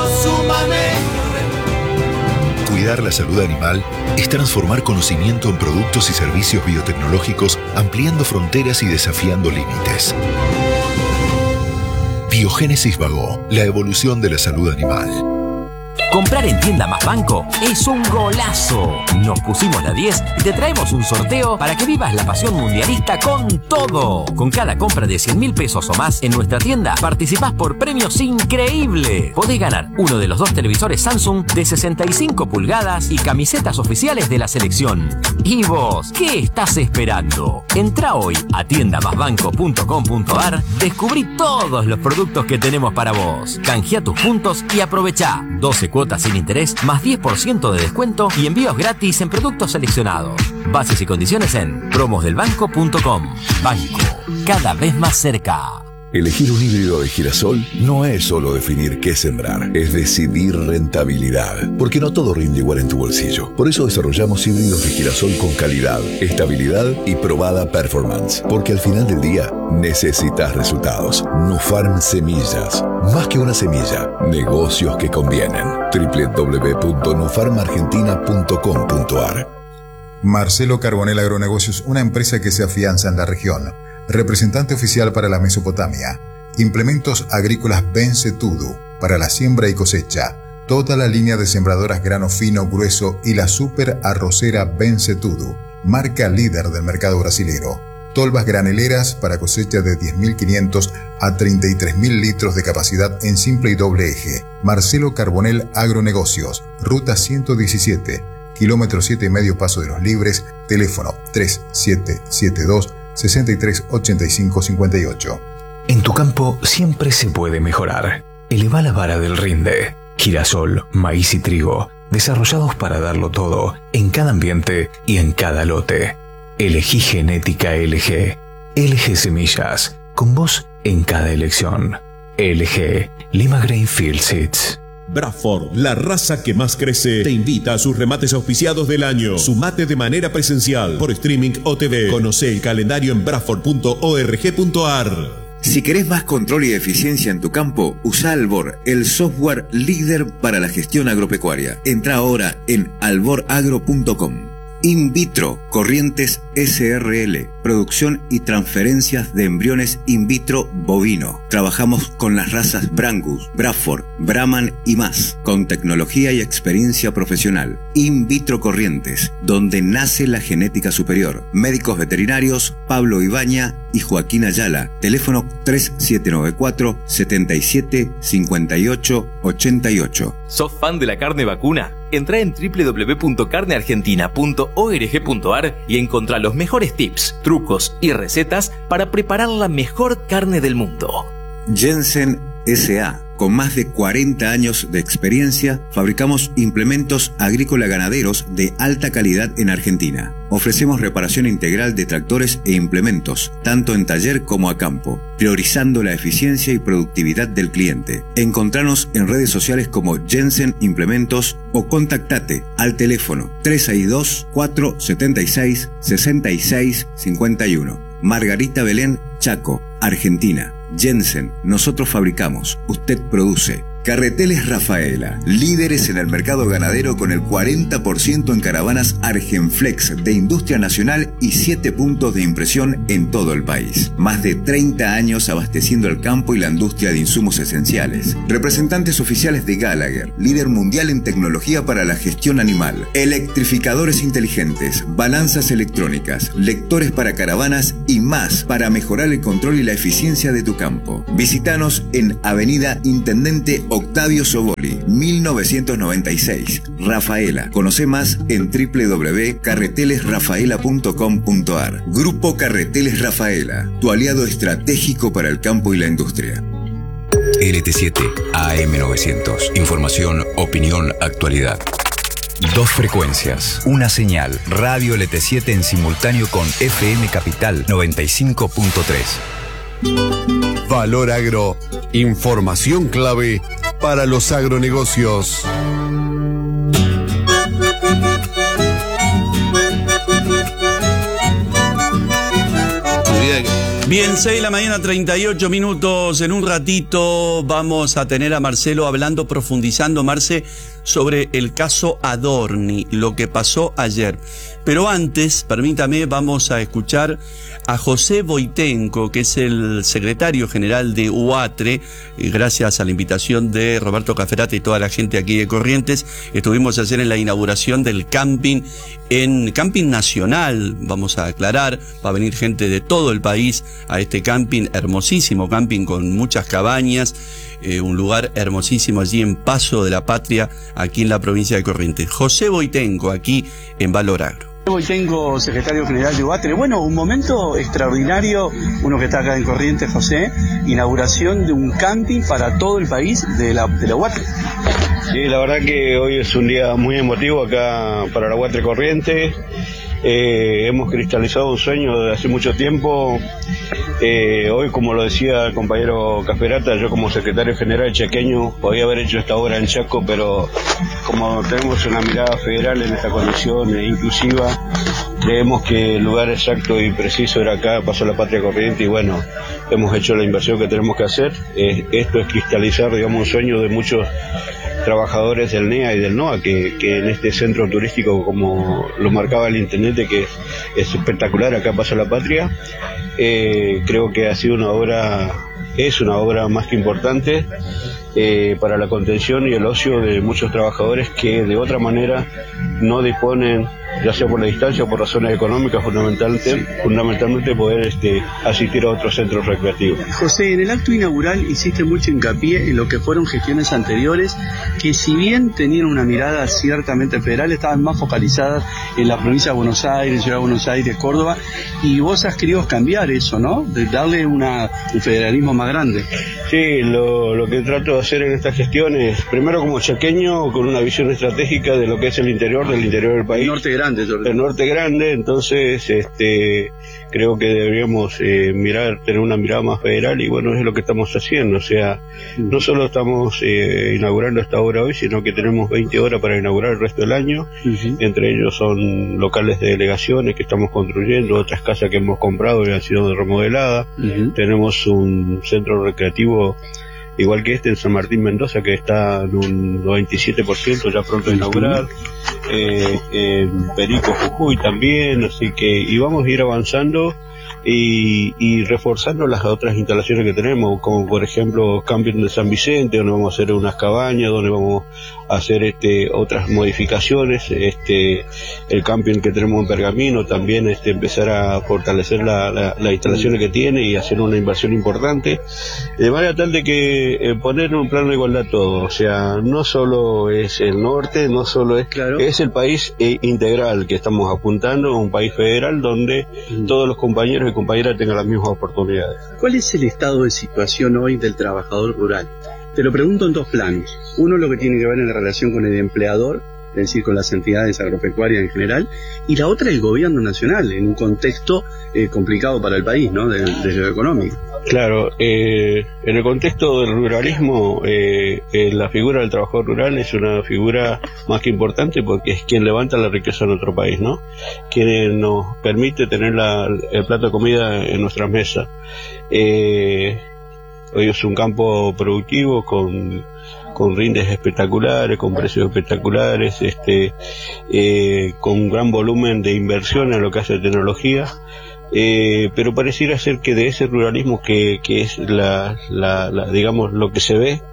Cuidar la salud animal es transformar conocimiento en productos y servicios biotecnológicos, ampliando fronteras y desafiando límites. Biogénesis Vago, la evolución de la salud animal. Comprar en Tienda Más Banco es un golazo. Nos pusimos la diez y te traemos un sorteo para que vivas la pasión mundialista con todo. Con cada compra de cien mil pesos o más en nuestra tienda, participás por premios increíbles. Podés ganar uno de los dos televisores Samsung de sesenta y cinco pulgadas y camisetas oficiales de la selección. ¿Y vos qué estás esperando? Entrá hoy a tienda más banco punto com punto a r, descubrí todos los productos que tenemos para vos. Canjea tus puntos y aprovechá doce cuotas sin interés, más diez por ciento de descuento y envíos gratis en productos seleccionados. Bases y condiciones en promos del banco punto com. Banco, cada vez más cerca. Elegir un híbrido de girasol no es solo definir qué sembrar, es decidir rentabilidad, porque no todo rinde igual en tu bolsillo. Por eso desarrollamos híbridos de girasol con calidad, estabilidad y probada performance, porque al final del día necesitas resultados. Nufarm Semillas, más que una semilla, negocios que convienen. doble u doble u doble u punto nufarm argentina punto com punto a r. Marcelo Carbonell Agronegocios, una empresa que se afianza en la región. Representante oficial para la Mesopotamia. Implementos agrícolas Bencetudo para la siembra y cosecha. Toda la línea de sembradoras grano fino, grueso y la super arrocera Bencetudo, marca líder del mercado brasilero. Tolvas graneleras para cosecha de diez mil quinientos a treinta y tres mil litros de capacidad en simple y doble eje. Marcelo Carbonell Agronegocios, ruta ciento diecisiete, kilómetro siete y medio Paso de los Libres, teléfono tres siete siete dos, sesenta y tres ochenta y cinco cincuenta y ocho. En tu campo siempre se puede mejorar. Eleva la vara del rinde. Girasol, maíz y trigo, desarrollados para darlo todo, en cada ambiente y en cada lote. Elegí genética L G. L G Semillas, con vos en cada elección. L G, Lima Grainfield Seeds. Bradford, la raza que más crece, te invita a sus remates auspiciados del año. Sumate de manera presencial, por streaming o T V. Conoce el calendario en bradford punto org punto a r. Si querés más control y eficiencia en tu campo, usa Albor, el software líder para la gestión agropecuaria. Entra ahora en albor agro punto com. In vitro, Corrientes S R L, producción y transferencias de embriones in vitro bovino. Trabajamos con las razas Brangus, Bradford, Brahman y más, con tecnología y experiencia profesional. In vitro Corrientes, donde nace la genética superior. Médicos veterinarios Pablo Ibaña y Joaquín Ayala. Teléfono tres siete nueve cuatro, siete siete, cinco ocho, ocho ocho. ¿Sos fan de la carne vacuna? Entrá en doble u doble u doble u punto carne argentina punto org punto a r y encontrá los mejores tips, trucos y recetas para preparar la mejor carne del mundo. Jensen S A. Con más de cuarenta años de experiencia, fabricamos implementos agrícola-ganaderos de alta calidad en Argentina. Ofrecemos reparación integral de tractores e implementos, tanto en taller como a campo, priorizando la eficiencia y productividad del cliente. Encontranos en redes sociales como Jensen Implementos o contactate al teléfono tres seis dos, cuatro siete seis, seis seis cinco uno. Margarita Belén, Chaco, Argentina. Jensen, nosotros fabricamos, usted produce. Carreteles Rafaela, líderes en el mercado ganadero con el cuarenta por ciento en caravanas Argenflex de industria nacional y siete puntos de impresión en todo el país. Más de treinta años abasteciendo el campo y la industria de insumos esenciales. Representantes oficiales de Gallagher, líder mundial en tecnología para la gestión animal. Electrificadores inteligentes, balanzas electrónicas, lectores para caravanas y más para mejorar el control y la eficiencia de tu campo. Visítanos en Avenida Intendente Octavio Soboli, mil novecientos noventa y seis, Rafaela. Conoce más en doble u doble u doble u punto carreteles rafaela punto com punto a r. Grupo Carreteles Rafaela, tu aliado estratégico para el campo y la industria. L T siete A M novecientos. Información, opinión, actualidad. Dos frecuencias, una señal, Radio L T siete en simultáneo con F M Capital noventa y cinco punto tres. Valor Agro, información clave para los agronegocios. Bien, seis de la mañana, treinta y ocho minutos. En un ratito vamos a tener a Marcelo hablando, profundizando, Marce, sobre el caso Adorni, lo que pasó ayer. Pero antes, permítame, vamos a escuchar a José Boitenco, que es el secretario general de UATRE. Y gracias a la invitación de Roberto Caferata y toda la gente aquí de Corrientes, estuvimos ayer en la inauguración del camping, en camping nacional, vamos a aclarar, va a venir gente de todo el país a este camping, hermosísimo camping con muchas cabañas, eh, un lugar hermosísimo allí en Paso de la Patria, aquí en la provincia de Corrientes. José Boitenco, aquí en Valor Agro. Hoy tengo secretario general de UATRE. Bueno, un momento extraordinario, uno que está acá en Corrientes, José, inauguración de un camping para todo el país de la, de la UATRE. Sí, la verdad que hoy es un día muy emotivo acá para la UATRE Corrientes. Eh, hemos cristalizado un sueño de hace mucho tiempo. Eh, hoy, como lo decía el compañero Caferata, yo como secretario general chaqueño podía haber hecho esta obra en Chaco, pero como tenemos una mirada federal en esta condición e inclusiva, creemos que el lugar exacto y preciso era acá, Paso a la Patria Corriente, y bueno, hemos hecho la inversión que tenemos que hacer. Eh, esto es cristalizar, digamos, un sueño de muchos trabajadores del N E A y del NOA, que, que en este centro turístico, como lo marcaba el intendente, que es, es espectacular, acá Paso a la Patria, eh, creo que ha sido una obra, es una obra más que importante eh, para la contención y el ocio de muchos trabajadores que de otra manera no disponen, ya sea por la distancia o por razones económicas, fundamentalmente, fundamentalmente poder este, asistir a otros centros recreativos. José, en el acto inaugural hiciste mucho hincapié en lo que fueron gestiones anteriores, que si bien tenían una mirada ciertamente federal, estaban más focalizadas en la provincia de Buenos Aires, Ciudad de Buenos Aires, Córdoba, y vos has querido cambiar eso, ¿no? De darle una, un federalismo más grande. Sí, lo, lo que trato de hacer en estas gestiones, primero como chaqueño, con una visión estratégica de lo que es el interior, del interior del país. El norte grande, sobre El norte grande, entonces este creo que deberíamos eh, mirar, tener una mirada más federal, y bueno, es lo que estamos haciendo. O sea, no solo estamos eh, inaugurando esta obra hoy, sino que tenemos veinte horas para inaugurar el resto del año. Uh-huh. Entre ellos son locales de delegaciones que estamos construyendo, otras casas que hemos comprado y han sido remodeladas. Uh-huh. Tenemos un centro recreativo igual que este en San Martín Mendoza, que está en un noventa y siete por ciento ya pronto a inaugurar. Eh, en Perico, Jujuy también, así que y vamos a ir avanzando y, y reforzando las otras instalaciones que tenemos, como por ejemplo Camping de San Vicente, donde vamos a hacer unas cabañas, donde vamos a hacer este otras modificaciones, este el camping que tenemos en Pergamino también, este empezar a fortalecer la, la, las instalaciones que tiene y hacer una inversión importante, de manera tal de que eh, poner un plano de igualdad todo. O sea, no solo es el norte, no solo es claro, es el país eh, integral que estamos apuntando, un país federal donde mm. todos los compañeros y compañeras tengan las mismas oportunidades. ¿Cuál es el estado de situación hoy del trabajador rural? Te lo pregunto en dos planos. Uno, lo que tiene que ver en la relación con el empleador, es decir, con las entidades agropecuarias en general, y la otra, el gobierno nacional, en un contexto eh, complicado para el país, ¿no?, desde de lo económico. Claro, eh, en el contexto del ruralismo, eh, eh, la figura del trabajador rural es una figura más que importante, porque es quien levanta la riqueza en nuestro país, ¿no? Quien nos permite tener la, el plato de comida en nuestras mesas. Eh, hoy es un campo productivo con con rindes espectaculares, con precios espectaculares, este, eh, con gran volumen de inversión en lo que hace tecnología. Eh, pero pareciera ser que de ese ruralismo que, que es la, la, la, digamos, lo que se ve,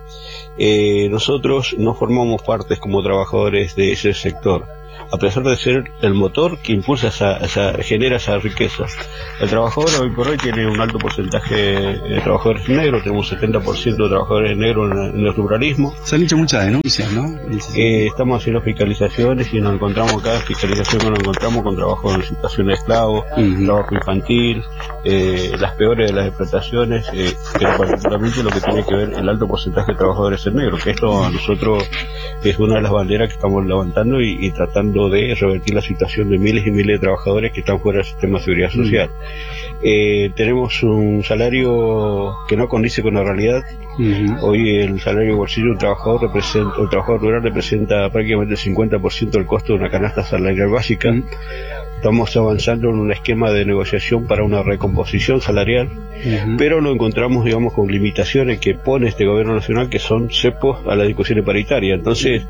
eh, nosotros no formamos partes como trabajadores de ese sector, a pesar de ser el motor que impulsa esa, esa, genera esa riqueza. El trabajador hoy por hoy tiene un alto porcentaje de trabajadores negros, tenemos setenta por ciento de trabajadores negros en, en el ruralismo. Se han hecho muchas denuncias, ¿no? Eh, estamos haciendo fiscalizaciones y nos encontramos, cada fiscalización que nos encontramos con trabajo en situación de esclavo, uh-huh. trabajo infantil, eh, las peores de las explotaciones, eh, pero particularmente lo que tiene que ver el alto porcentaje de trabajadores en negro, que esto a nosotros es una de las banderas que estamos levantando y, y tratando de revertir la situación de miles y miles de trabajadores que están fuera del sistema de seguridad social. Uh-huh. Eh, tenemos un salario que no condice con la realidad. Uh-huh. Hoy el salario bolsillo de un trabajador representa, un trabajador rural representa prácticamente el cincuenta por ciento del costo de una canasta salarial básica. Uh-huh. Estamos avanzando en un esquema de negociación para una recomposición salarial, uh-huh. pero lo encontramos, digamos, con limitaciones que pone este gobierno nacional, que son cepos a las discusiones paritarias. Entonces,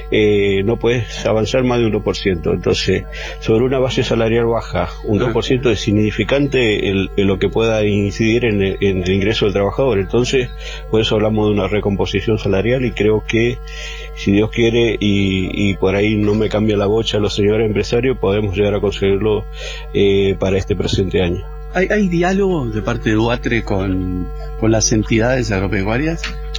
eh, no puedes avanzar más de un dos por ciento. Entonces, sobre una base salarial baja, un dos por ciento es insignificante el, el lo que pueda incidir en el, en el ingreso del trabajador. Entonces, por eso hablamos de una recomposición salarial, y creo que, si Dios quiere, y, y por ahí no me cambia la bocha los señores empresarios, podemos llegar a conseguirlo eh, para este presente año. ¿Hay, hay diálogo de parte de UATRE con, con las entidades agropecuarias?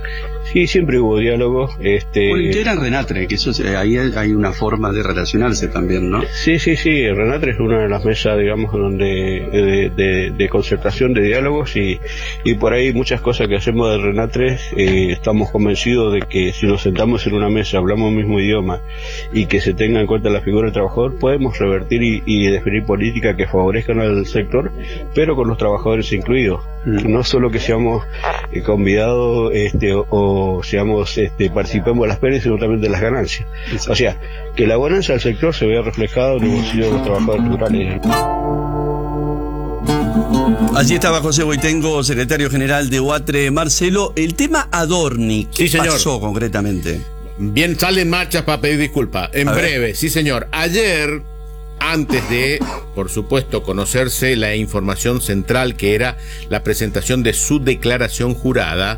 Sí, siempre hubo diálogo. Este... Bueno, integran Renatre, que eso ahí hay una forma de relacionarse también, ¿no? Sí, sí, sí. Renatre es una de las mesas, digamos, donde de, de, de concertación, de diálogos, y, y por ahí muchas cosas que hacemos de Renatre, eh, estamos convencidos de que si nos sentamos en una mesa, hablamos el mismo idioma y que se tenga en cuenta la figura del trabajador, podemos revertir y, y definir políticas que favorezcan al sector, pero con los trabajadores incluidos. Mm. No solo que seamos eh, convidados este, o, o seamos, este, participemos de las pérdidas, sino también de las ganancias. Exacto. O sea, que la bonanza del sector se vea reflejado en el bolsillo de los trabajadores rurales. Allí estaba José Boitengo, secretario general de UATRE. Marcelo, el tema Adorni, ¿qué sí, pasó concretamente? Bien, salen marchas para pedir disculpas. En A breve, ver. sí señor. Ayer, antes de, por supuesto, conocerse la información central, que era la presentación de su declaración jurada,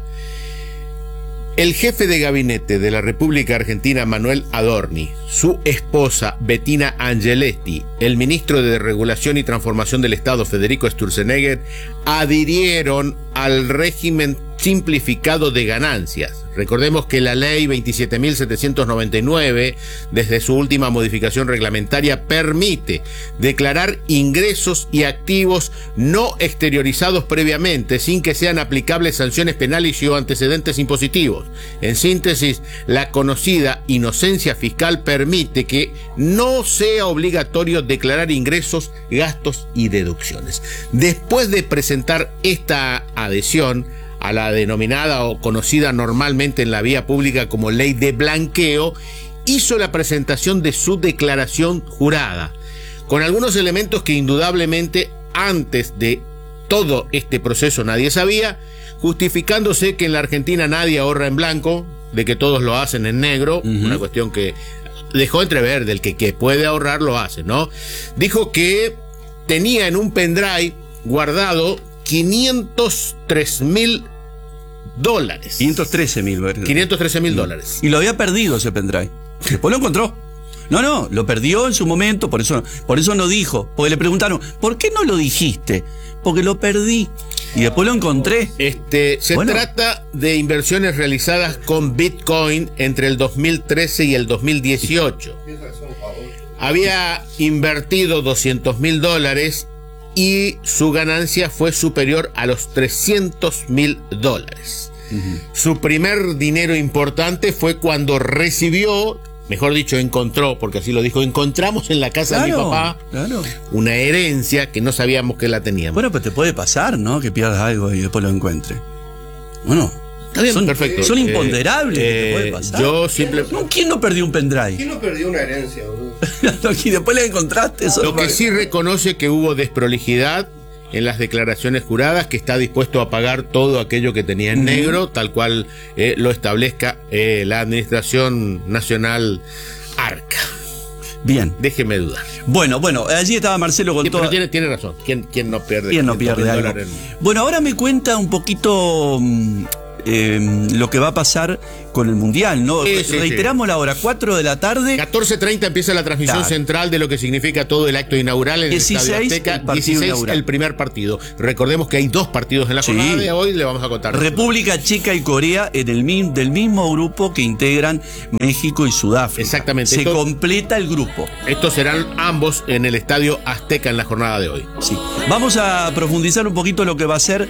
el jefe de gabinete de la República Argentina, Manuel Adorni, su esposa, Bettina Angeletti, el ministro de Regulación y Transformación del Estado, Federico Sturzenegger, adhirieron al régimen simplificado de ganancias. Recordemos que la ley veintisiete mil setecientos noventa y nueve, desde su última modificación reglamentaria, permite declarar ingresos y activos no exteriorizados previamente, sin que sean aplicables sanciones penales y o antecedentes impositivos. En síntesis, la conocida inocencia fiscal permite que no sea obligatorio declarar ingresos, gastos y deducciones. Después de presentar esta adhesión a la denominada o conocida normalmente en la vía pública como ley de blanqueo, hizo la presentación de su declaración jurada, con algunos elementos que indudablemente antes de todo este proceso nadie sabía, justificándose que en la Argentina nadie ahorra en blanco, de que todos lo hacen en negro, uh-huh. una cuestión que dejó entrever del que, que puede ahorrar lo hace, ¿no? Dijo que tenía en un pendrive guardado quinientos tres mil dólares. quinientos trece mil. quinientos trece mil dólares. Y lo había perdido ese pendrive. Después lo encontró. No, no, lo perdió en su momento, por eso, por eso no dijo. Porque le preguntaron, ¿por qué no lo dijiste? Porque lo perdí. Y después lo encontré. Este, se bueno. trata de inversiones realizadas con Bitcoin entre el dos mil trece y el dos mil dieciocho. Había invertido doscientos mil dólares y su ganancia fue superior a los trescientos mil dólares. Uh-huh. Su primer dinero importante fue cuando recibió, mejor dicho, encontró, porque así lo dijo, encontramos en la casa claro, de mi papá claro. una herencia que no sabíamos que la teníamos. Bueno, pues te puede pasar, ¿no? Que pierdas algo y después lo encuentres. Bueno, está bien, son, perfecto. Son imponderables, eh, que te puede pasar. Yo simple... ¿Quién no perdió un pendrive? ¿Quién no perdió una herencia, boludo? Y después le encontraste eso. Lo que sí reconoce que hubo desprolijidad en las declaraciones juradas que está dispuesto a pagar todo aquello que tenía en uh-huh. negro, tal cual eh, lo establezca eh, la Administración Nacional ARCA. Bien. Déjeme dudar. Bueno, bueno, allí estaba Marcelo con sí, todo. Pero tiene, tiene razón. ¿Quién, quién no pierde? ¿Quién no pierde algo? En... Bueno, ahora me cuenta un poquito eh, lo que va a pasar con el Mundial, ¿no? Sí, sí, Reiteramos sí. la hora, cuatro de la tarde. catorce treinta empieza la transmisión claro. central de lo que significa todo el acto inaugural en dieciséis, el Estadio Azteca. El dieciséis, inaugural. El primer partido. Recordemos que hay dos partidos en la jornada sí. de hoy, le vamos a contar. República Checa y Corea en el del mismo grupo que integran México y Sudáfrica. Exactamente. Se Esto, completa el grupo. Estos serán ambos en el Estadio Azteca en la jornada de hoy. Sí. Vamos a profundizar un poquito lo que va a ser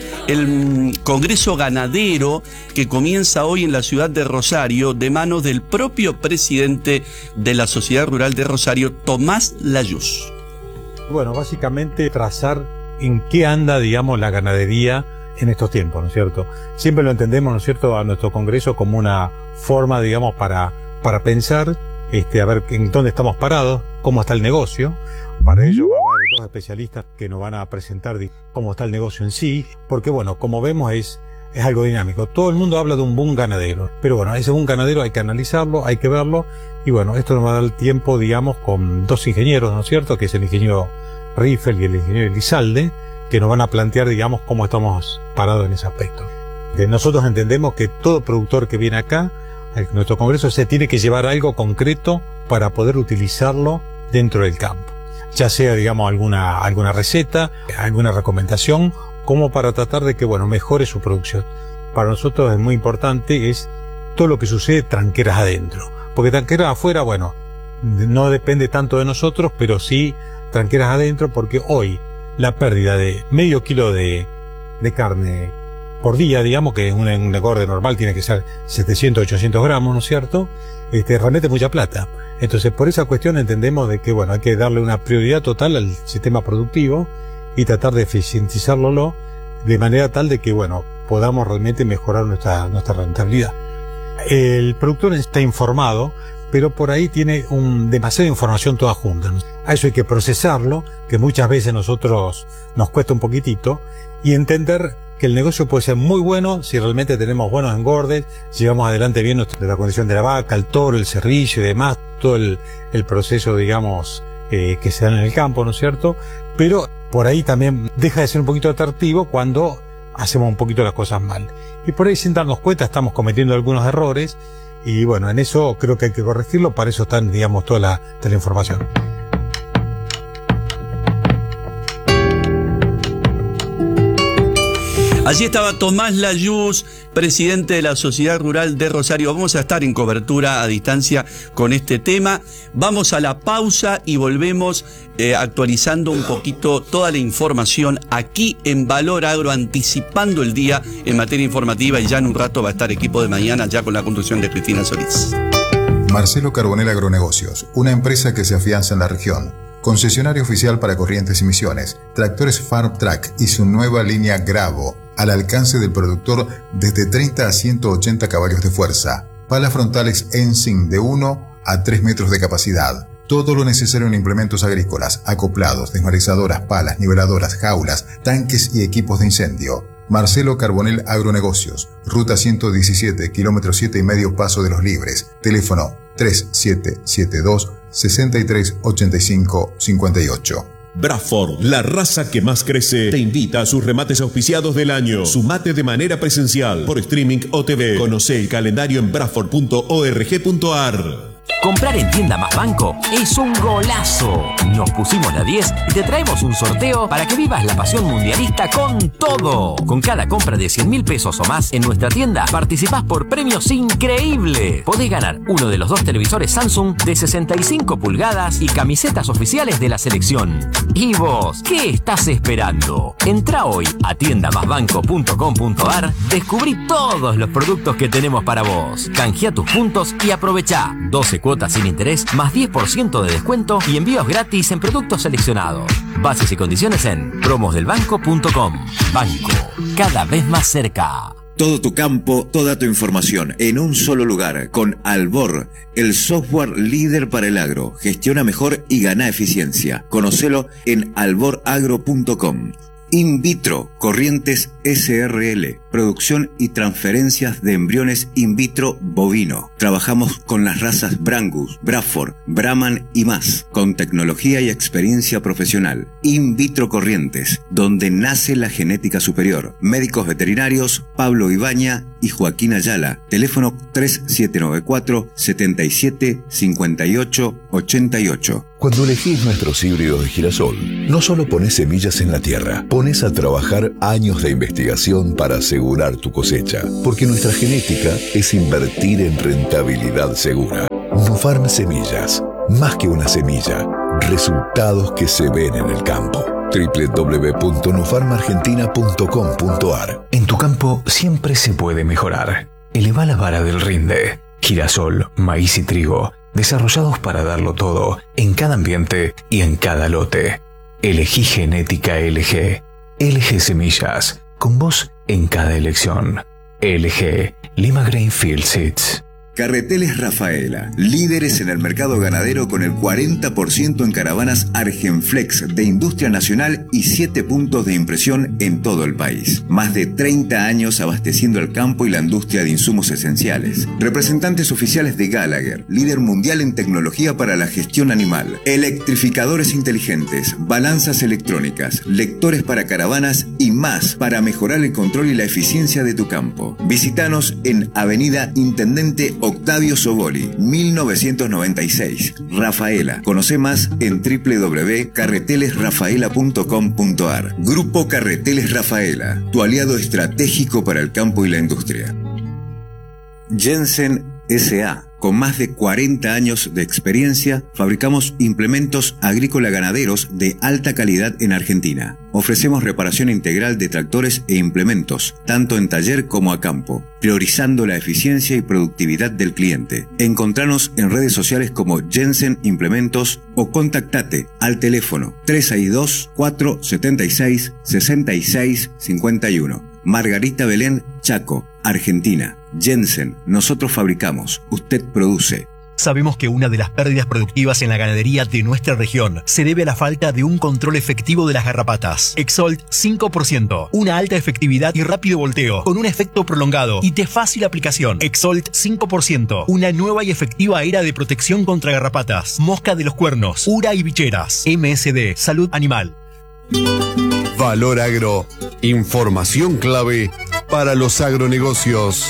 el Congreso Ganadero que comienza hoy en la ciudad de Rosario de manos del propio presidente de la Sociedad Rural de Rosario, Tomás Layuz. Bueno, básicamente trazar en qué anda, digamos, la ganadería en estos tiempos, ¿no es cierto? Siempre lo entendemos, ¿no es cierto?, a nuestro Congreso como una forma, digamos, para, para pensar, este, a ver en dónde estamos parados, cómo está el negocio. Para ello va a haber dos especialistas que nos van a presentar cómo está el negocio en sí, porque bueno, como vemos es Es algo dinámico. Todo el mundo habla de un boom ganadero, pero bueno, ese boom ganadero hay que analizarlo, hay que verlo, y bueno, esto nos va a dar el tiempo, digamos, con dos ingenieros, ¿no es cierto?, que es el ingeniero Riffel y el ingeniero Elizalde, que nos van a plantear, digamos, cómo estamos parados en ese aspecto. Que nosotros entendemos que todo productor que viene acá, a nuestro congreso, se tiene que llevar algo concreto para poder utilizarlo dentro del campo. Ya sea, digamos, alguna, alguna receta, alguna recomendación, como para tratar de que, bueno, mejore su producción. Para nosotros es muy importante, es todo lo que sucede tranqueras adentro. Porque tranqueras afuera, bueno, no depende tanto de nosotros, pero sí tranqueras adentro, porque hoy la pérdida de medio kilo de, de carne por día, digamos, que un, un engorde normal tiene que ser setecientos, ochocientos gramos, ¿no es cierto?, este, realmente mucha plata. Entonces, por esa cuestión entendemos de que, bueno, hay que darle una prioridad total al sistema productivo y tratar de eficientizarlo de manera tal de que, bueno, podamos realmente mejorar nuestra, nuestra rentabilidad. El productor está informado, pero por ahí tiene un, demasiada información toda junta. A eso hay que procesarlo, que muchas veces nosotros nos cuesta un poquitito, y entender que el negocio puede ser muy bueno si realmente tenemos buenos engordes, si llevamos adelante bien nuestra, la condición de la vaca, el toro, el cerrillo y demás, todo el, el proceso, digamos, eh, que se da en el campo, ¿no es cierto? Pero por ahí también deja de ser un poquito atractivo cuando hacemos un poquito las cosas mal. Y por ahí, sin darnos cuenta, estamos cometiendo algunos errores, y bueno, en eso creo que hay que corregirlo, para eso están, digamos, toda la, toda la información. Allí estaba Tomás Layuz, presidente de la Sociedad Rural de Rosario. Vamos a estar en cobertura a distancia con este tema. Vamos a la pausa y volvemos eh, actualizando un poquito toda la información aquí en Valor Agro, anticipando el día en materia informativa, y ya en un rato va a estar Equipo de Mañana ya con la conducción de Cristina Solís. Marcelo Carbonell Agronegocios, una empresa que se afianza en la región. Concesionario oficial para Corrientes y Misiones, tractores Farm Track y su nueva línea Gravo, al alcance del productor desde treinta a ciento ochenta caballos de fuerza. Palas frontales Ensign de uno a tres metros de capacidad. Todo lo necesario en implementos agrícolas, acoplados, desmarizadoras, palas, niveladoras, jaulas, tanques y equipos de incendio. Marcelo Carbonell Agronegocios, ruta ciento diecisiete, kilómetro siete y medio, Paso de los Libres. Teléfono tres siete siete dos, seis tres ocho cinco cinco ocho. Bradford, la raza que más crece, te invita a sus remates auspiciados del año. Sumate de manera presencial, por streaming o T V. Conoce el calendario en bradford punto org punto ar. Comprar en Tienda Más Banco es un golazo. Nos pusimos la diez y te traemos un sorteo para que vivas la pasión mundialista con todo. Con cada compra de cien mil pesos o más en nuestra tienda, participás por premios increíbles. Podés ganar uno de los dos televisores Samsung de sesenta y cinco pulgadas y camisetas oficiales de la selección. ¿Y vos qué estás esperando? Entrá hoy a tienda más banco punto com punto ar, descubrí todos los productos que tenemos para vos. Canjea tus puntos y aprovechá doce cuotas sin interés, más diez por ciento de descuento y envíos gratis en productos seleccionados. Bases y condiciones en promos del banco punto com. Banco, cada vez más cerca. Todo tu campo, toda tu información en un solo lugar. Con Albor, el software líder para el agro. Gestiona mejor y gana eficiencia. Conocelo en albor agro punto com. In vitro, Corrientes S R L, producción y transferencias de embriones in vitro bovino. Trabajamos con las razas Brangus, Bradford, Brahman y más, con tecnología y experiencia profesional. In vitro Corrientes, donde nace la genética superior. Médicos veterinarios Pablo Ibaña y Joaquín Ayala. Teléfono tres siete nueve cuatro, siete siete, cinco ocho, ocho ocho. Cuando elegís nuestros híbridos de girasol, no solo pones semillas en la tierra, pones a trabajar años de investigación para asegurar tu cosecha, porque nuestra genética es invertir en rentabilidad segura. Nufarm Semillas, más que una semilla, resultados que se ven en el campo. doble u doble u doble u punto nufarm argentina punto com punto a r. En tu campo siempre se puede mejorar. Eleva la vara del rinde. Girasol, maíz y trigo, desarrollados para darlo todo, en cada ambiente y en cada lote. Elegí Genética L G. L G Semillas, con vos en cada elección. L G, Lima Grainfield Seeds. Carreteles Rafaela, líderes en el mercado ganadero con el cuarenta por ciento en caravanas Argenflex de industria nacional y siete puntos de impresión en todo el país. Más de treinta años abasteciendo el campo y la industria de insumos esenciales. Representantes oficiales de Gallagher, líder mundial en tecnología para la gestión animal. Electrificadores inteligentes, balanzas electrónicas, lectores para caravanas y más para mejorar el control y la eficiencia de tu campo. Visítanos en Avenida Intendente Octavio Soboli, mil novecientos noventa y seis, Rafaela. Conoce más en doble u doble u doble u punto carreteles rafaela punto com punto a r. Grupo Carreteles Rafaela, tu aliado estratégico para el campo y la industria. Jensen S A Con más de cuarenta años de experiencia, fabricamos implementos agrícola-ganaderos de alta calidad en Argentina. Ofrecemos reparación integral de tractores e implementos, tanto en taller como a campo, priorizando la eficiencia y productividad del cliente. Encontranos en redes sociales como Jensen Implementos o contactate al teléfono tres seis dos, cuatro siete seis, seis seis cinco uno. Margarita Belén, Chaco, Argentina. Jensen, nosotros fabricamos, usted produce. Sabemos que una de las pérdidas productivas en la ganadería de nuestra región se debe a la falta de un control efectivo de las garrapatas. Exolt cinco por ciento, una alta efectividad y rápido volteo, con un efecto prolongado y de fácil aplicación. Exolt cinco por ciento, una nueva y efectiva era de protección contra garrapatas, mosca de los cuernos, ura y bicheras. M S D, Salud Animal. Valor Agro, información clave para los agronegocios.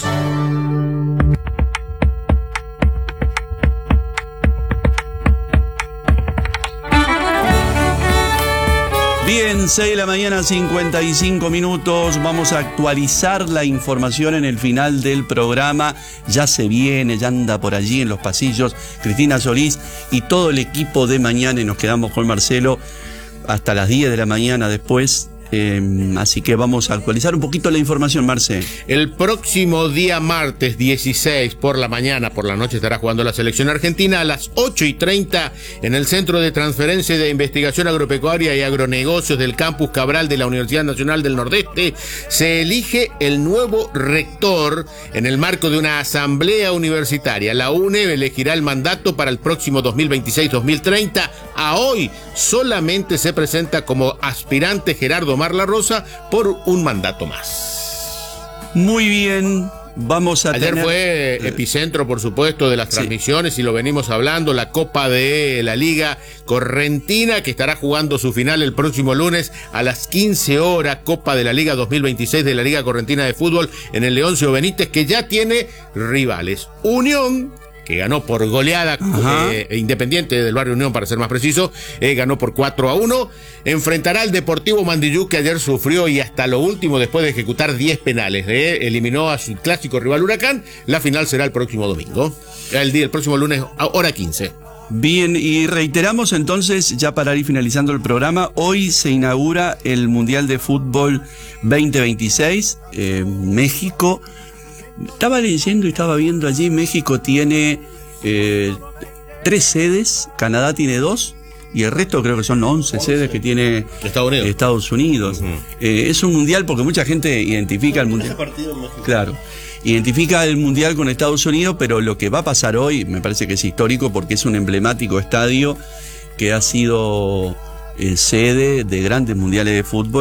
Bien, seis de la mañana, cincuenta y cinco minutos. Vamos a actualizar la información en el final del programa. Ya se viene, ya anda por allí en los pasillos Cristina Solís y todo el equipo de mañana, y nos quedamos con Marcelo hasta las diez de la mañana después. Eh, así que vamos a actualizar un poquito la información, Marce. El próximo día martes dieciséis por la mañana, por la noche estará jugando la selección argentina a las ocho y treinta en el Centro de Transferencia de Investigación Agropecuaria y Agronegocios del Campus Cabral de la Universidad Nacional del Nordeste. Se elige el nuevo rector en el marco de una asamblea universitaria. La U N E elegirá el mandato para el próximo dos mil veintiséis dos mil treinta. A hoy solamente se presenta como aspirante Gerardo Mar La Rosa por un mandato más. Muy bien, vamos a Ayer tener... fue epicentro, por supuesto, de las transmisiones, sí. Y lo venimos hablando, la Copa de la Liga Correntina, que estará jugando su final el próximo lunes a las quince horas, Copa de la Liga dos mil veintiséis de la Liga Correntina de Fútbol en el Leoncio Benítez, que ya tiene rivales. Unión, que ganó por goleada, eh, Independiente del Barrio Unión, para ser más preciso, eh, ganó por cuatro a uno, enfrentará al Deportivo Mandillú, que ayer sufrió y hasta lo último, después de ejecutar diez penales, eh, eliminó a su clásico rival Huracán. La final será el próximo domingo, el día el próximo lunes, a hora quince. Bien, y reiteramos entonces, ya para ir finalizando el programa, hoy se inaugura el Mundial de Fútbol veinte veintiséis, eh, México. Estaba leyendo y estaba viendo allí, México tiene eh, tres sedes, Canadá tiene dos, y el resto creo que son once sedes que tiene Estados Unidos. Estados Unidos. Uh-huh. eh, es un mundial porque mucha gente identifica el mundial. Claro, identifica el mundial con Estados Unidos, pero lo que va a pasar hoy me parece que es histórico porque es un emblemático estadio que ha sido eh, sede de grandes mundiales de fútbol y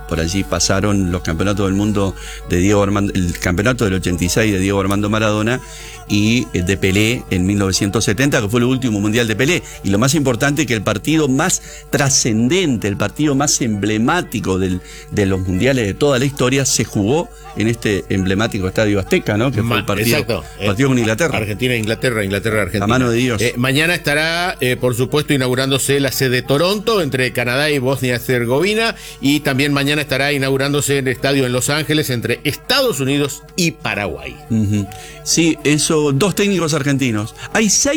por allí pasaron los campeonatos del mundo de Diego Armando, el campeonato del ochenta y seis de Diego Armando Maradona y de Pelé en mil novecientos setenta, que fue el último mundial de Pelé. Y lo más importante, que el partido más trascendente, el partido más emblemático del, de los mundiales de toda la historia, se jugó en este emblemático Estadio Azteca, ¿no? Que fue el partido, Exacto. partido con Inglaterra. Argentina, Inglaterra, Inglaterra, Argentina. A mano de Dios. Eh, mañana estará, eh, por supuesto, inaugurándose la sede de Toronto entre Canadá y Bosnia-Herzegovina, y también mañana estará inaugurándose el estadio en Los Ángeles entre Estados Unidos y Paraguay. Uh-huh. Sí, eso, dos técnicos argentinos. Hay seis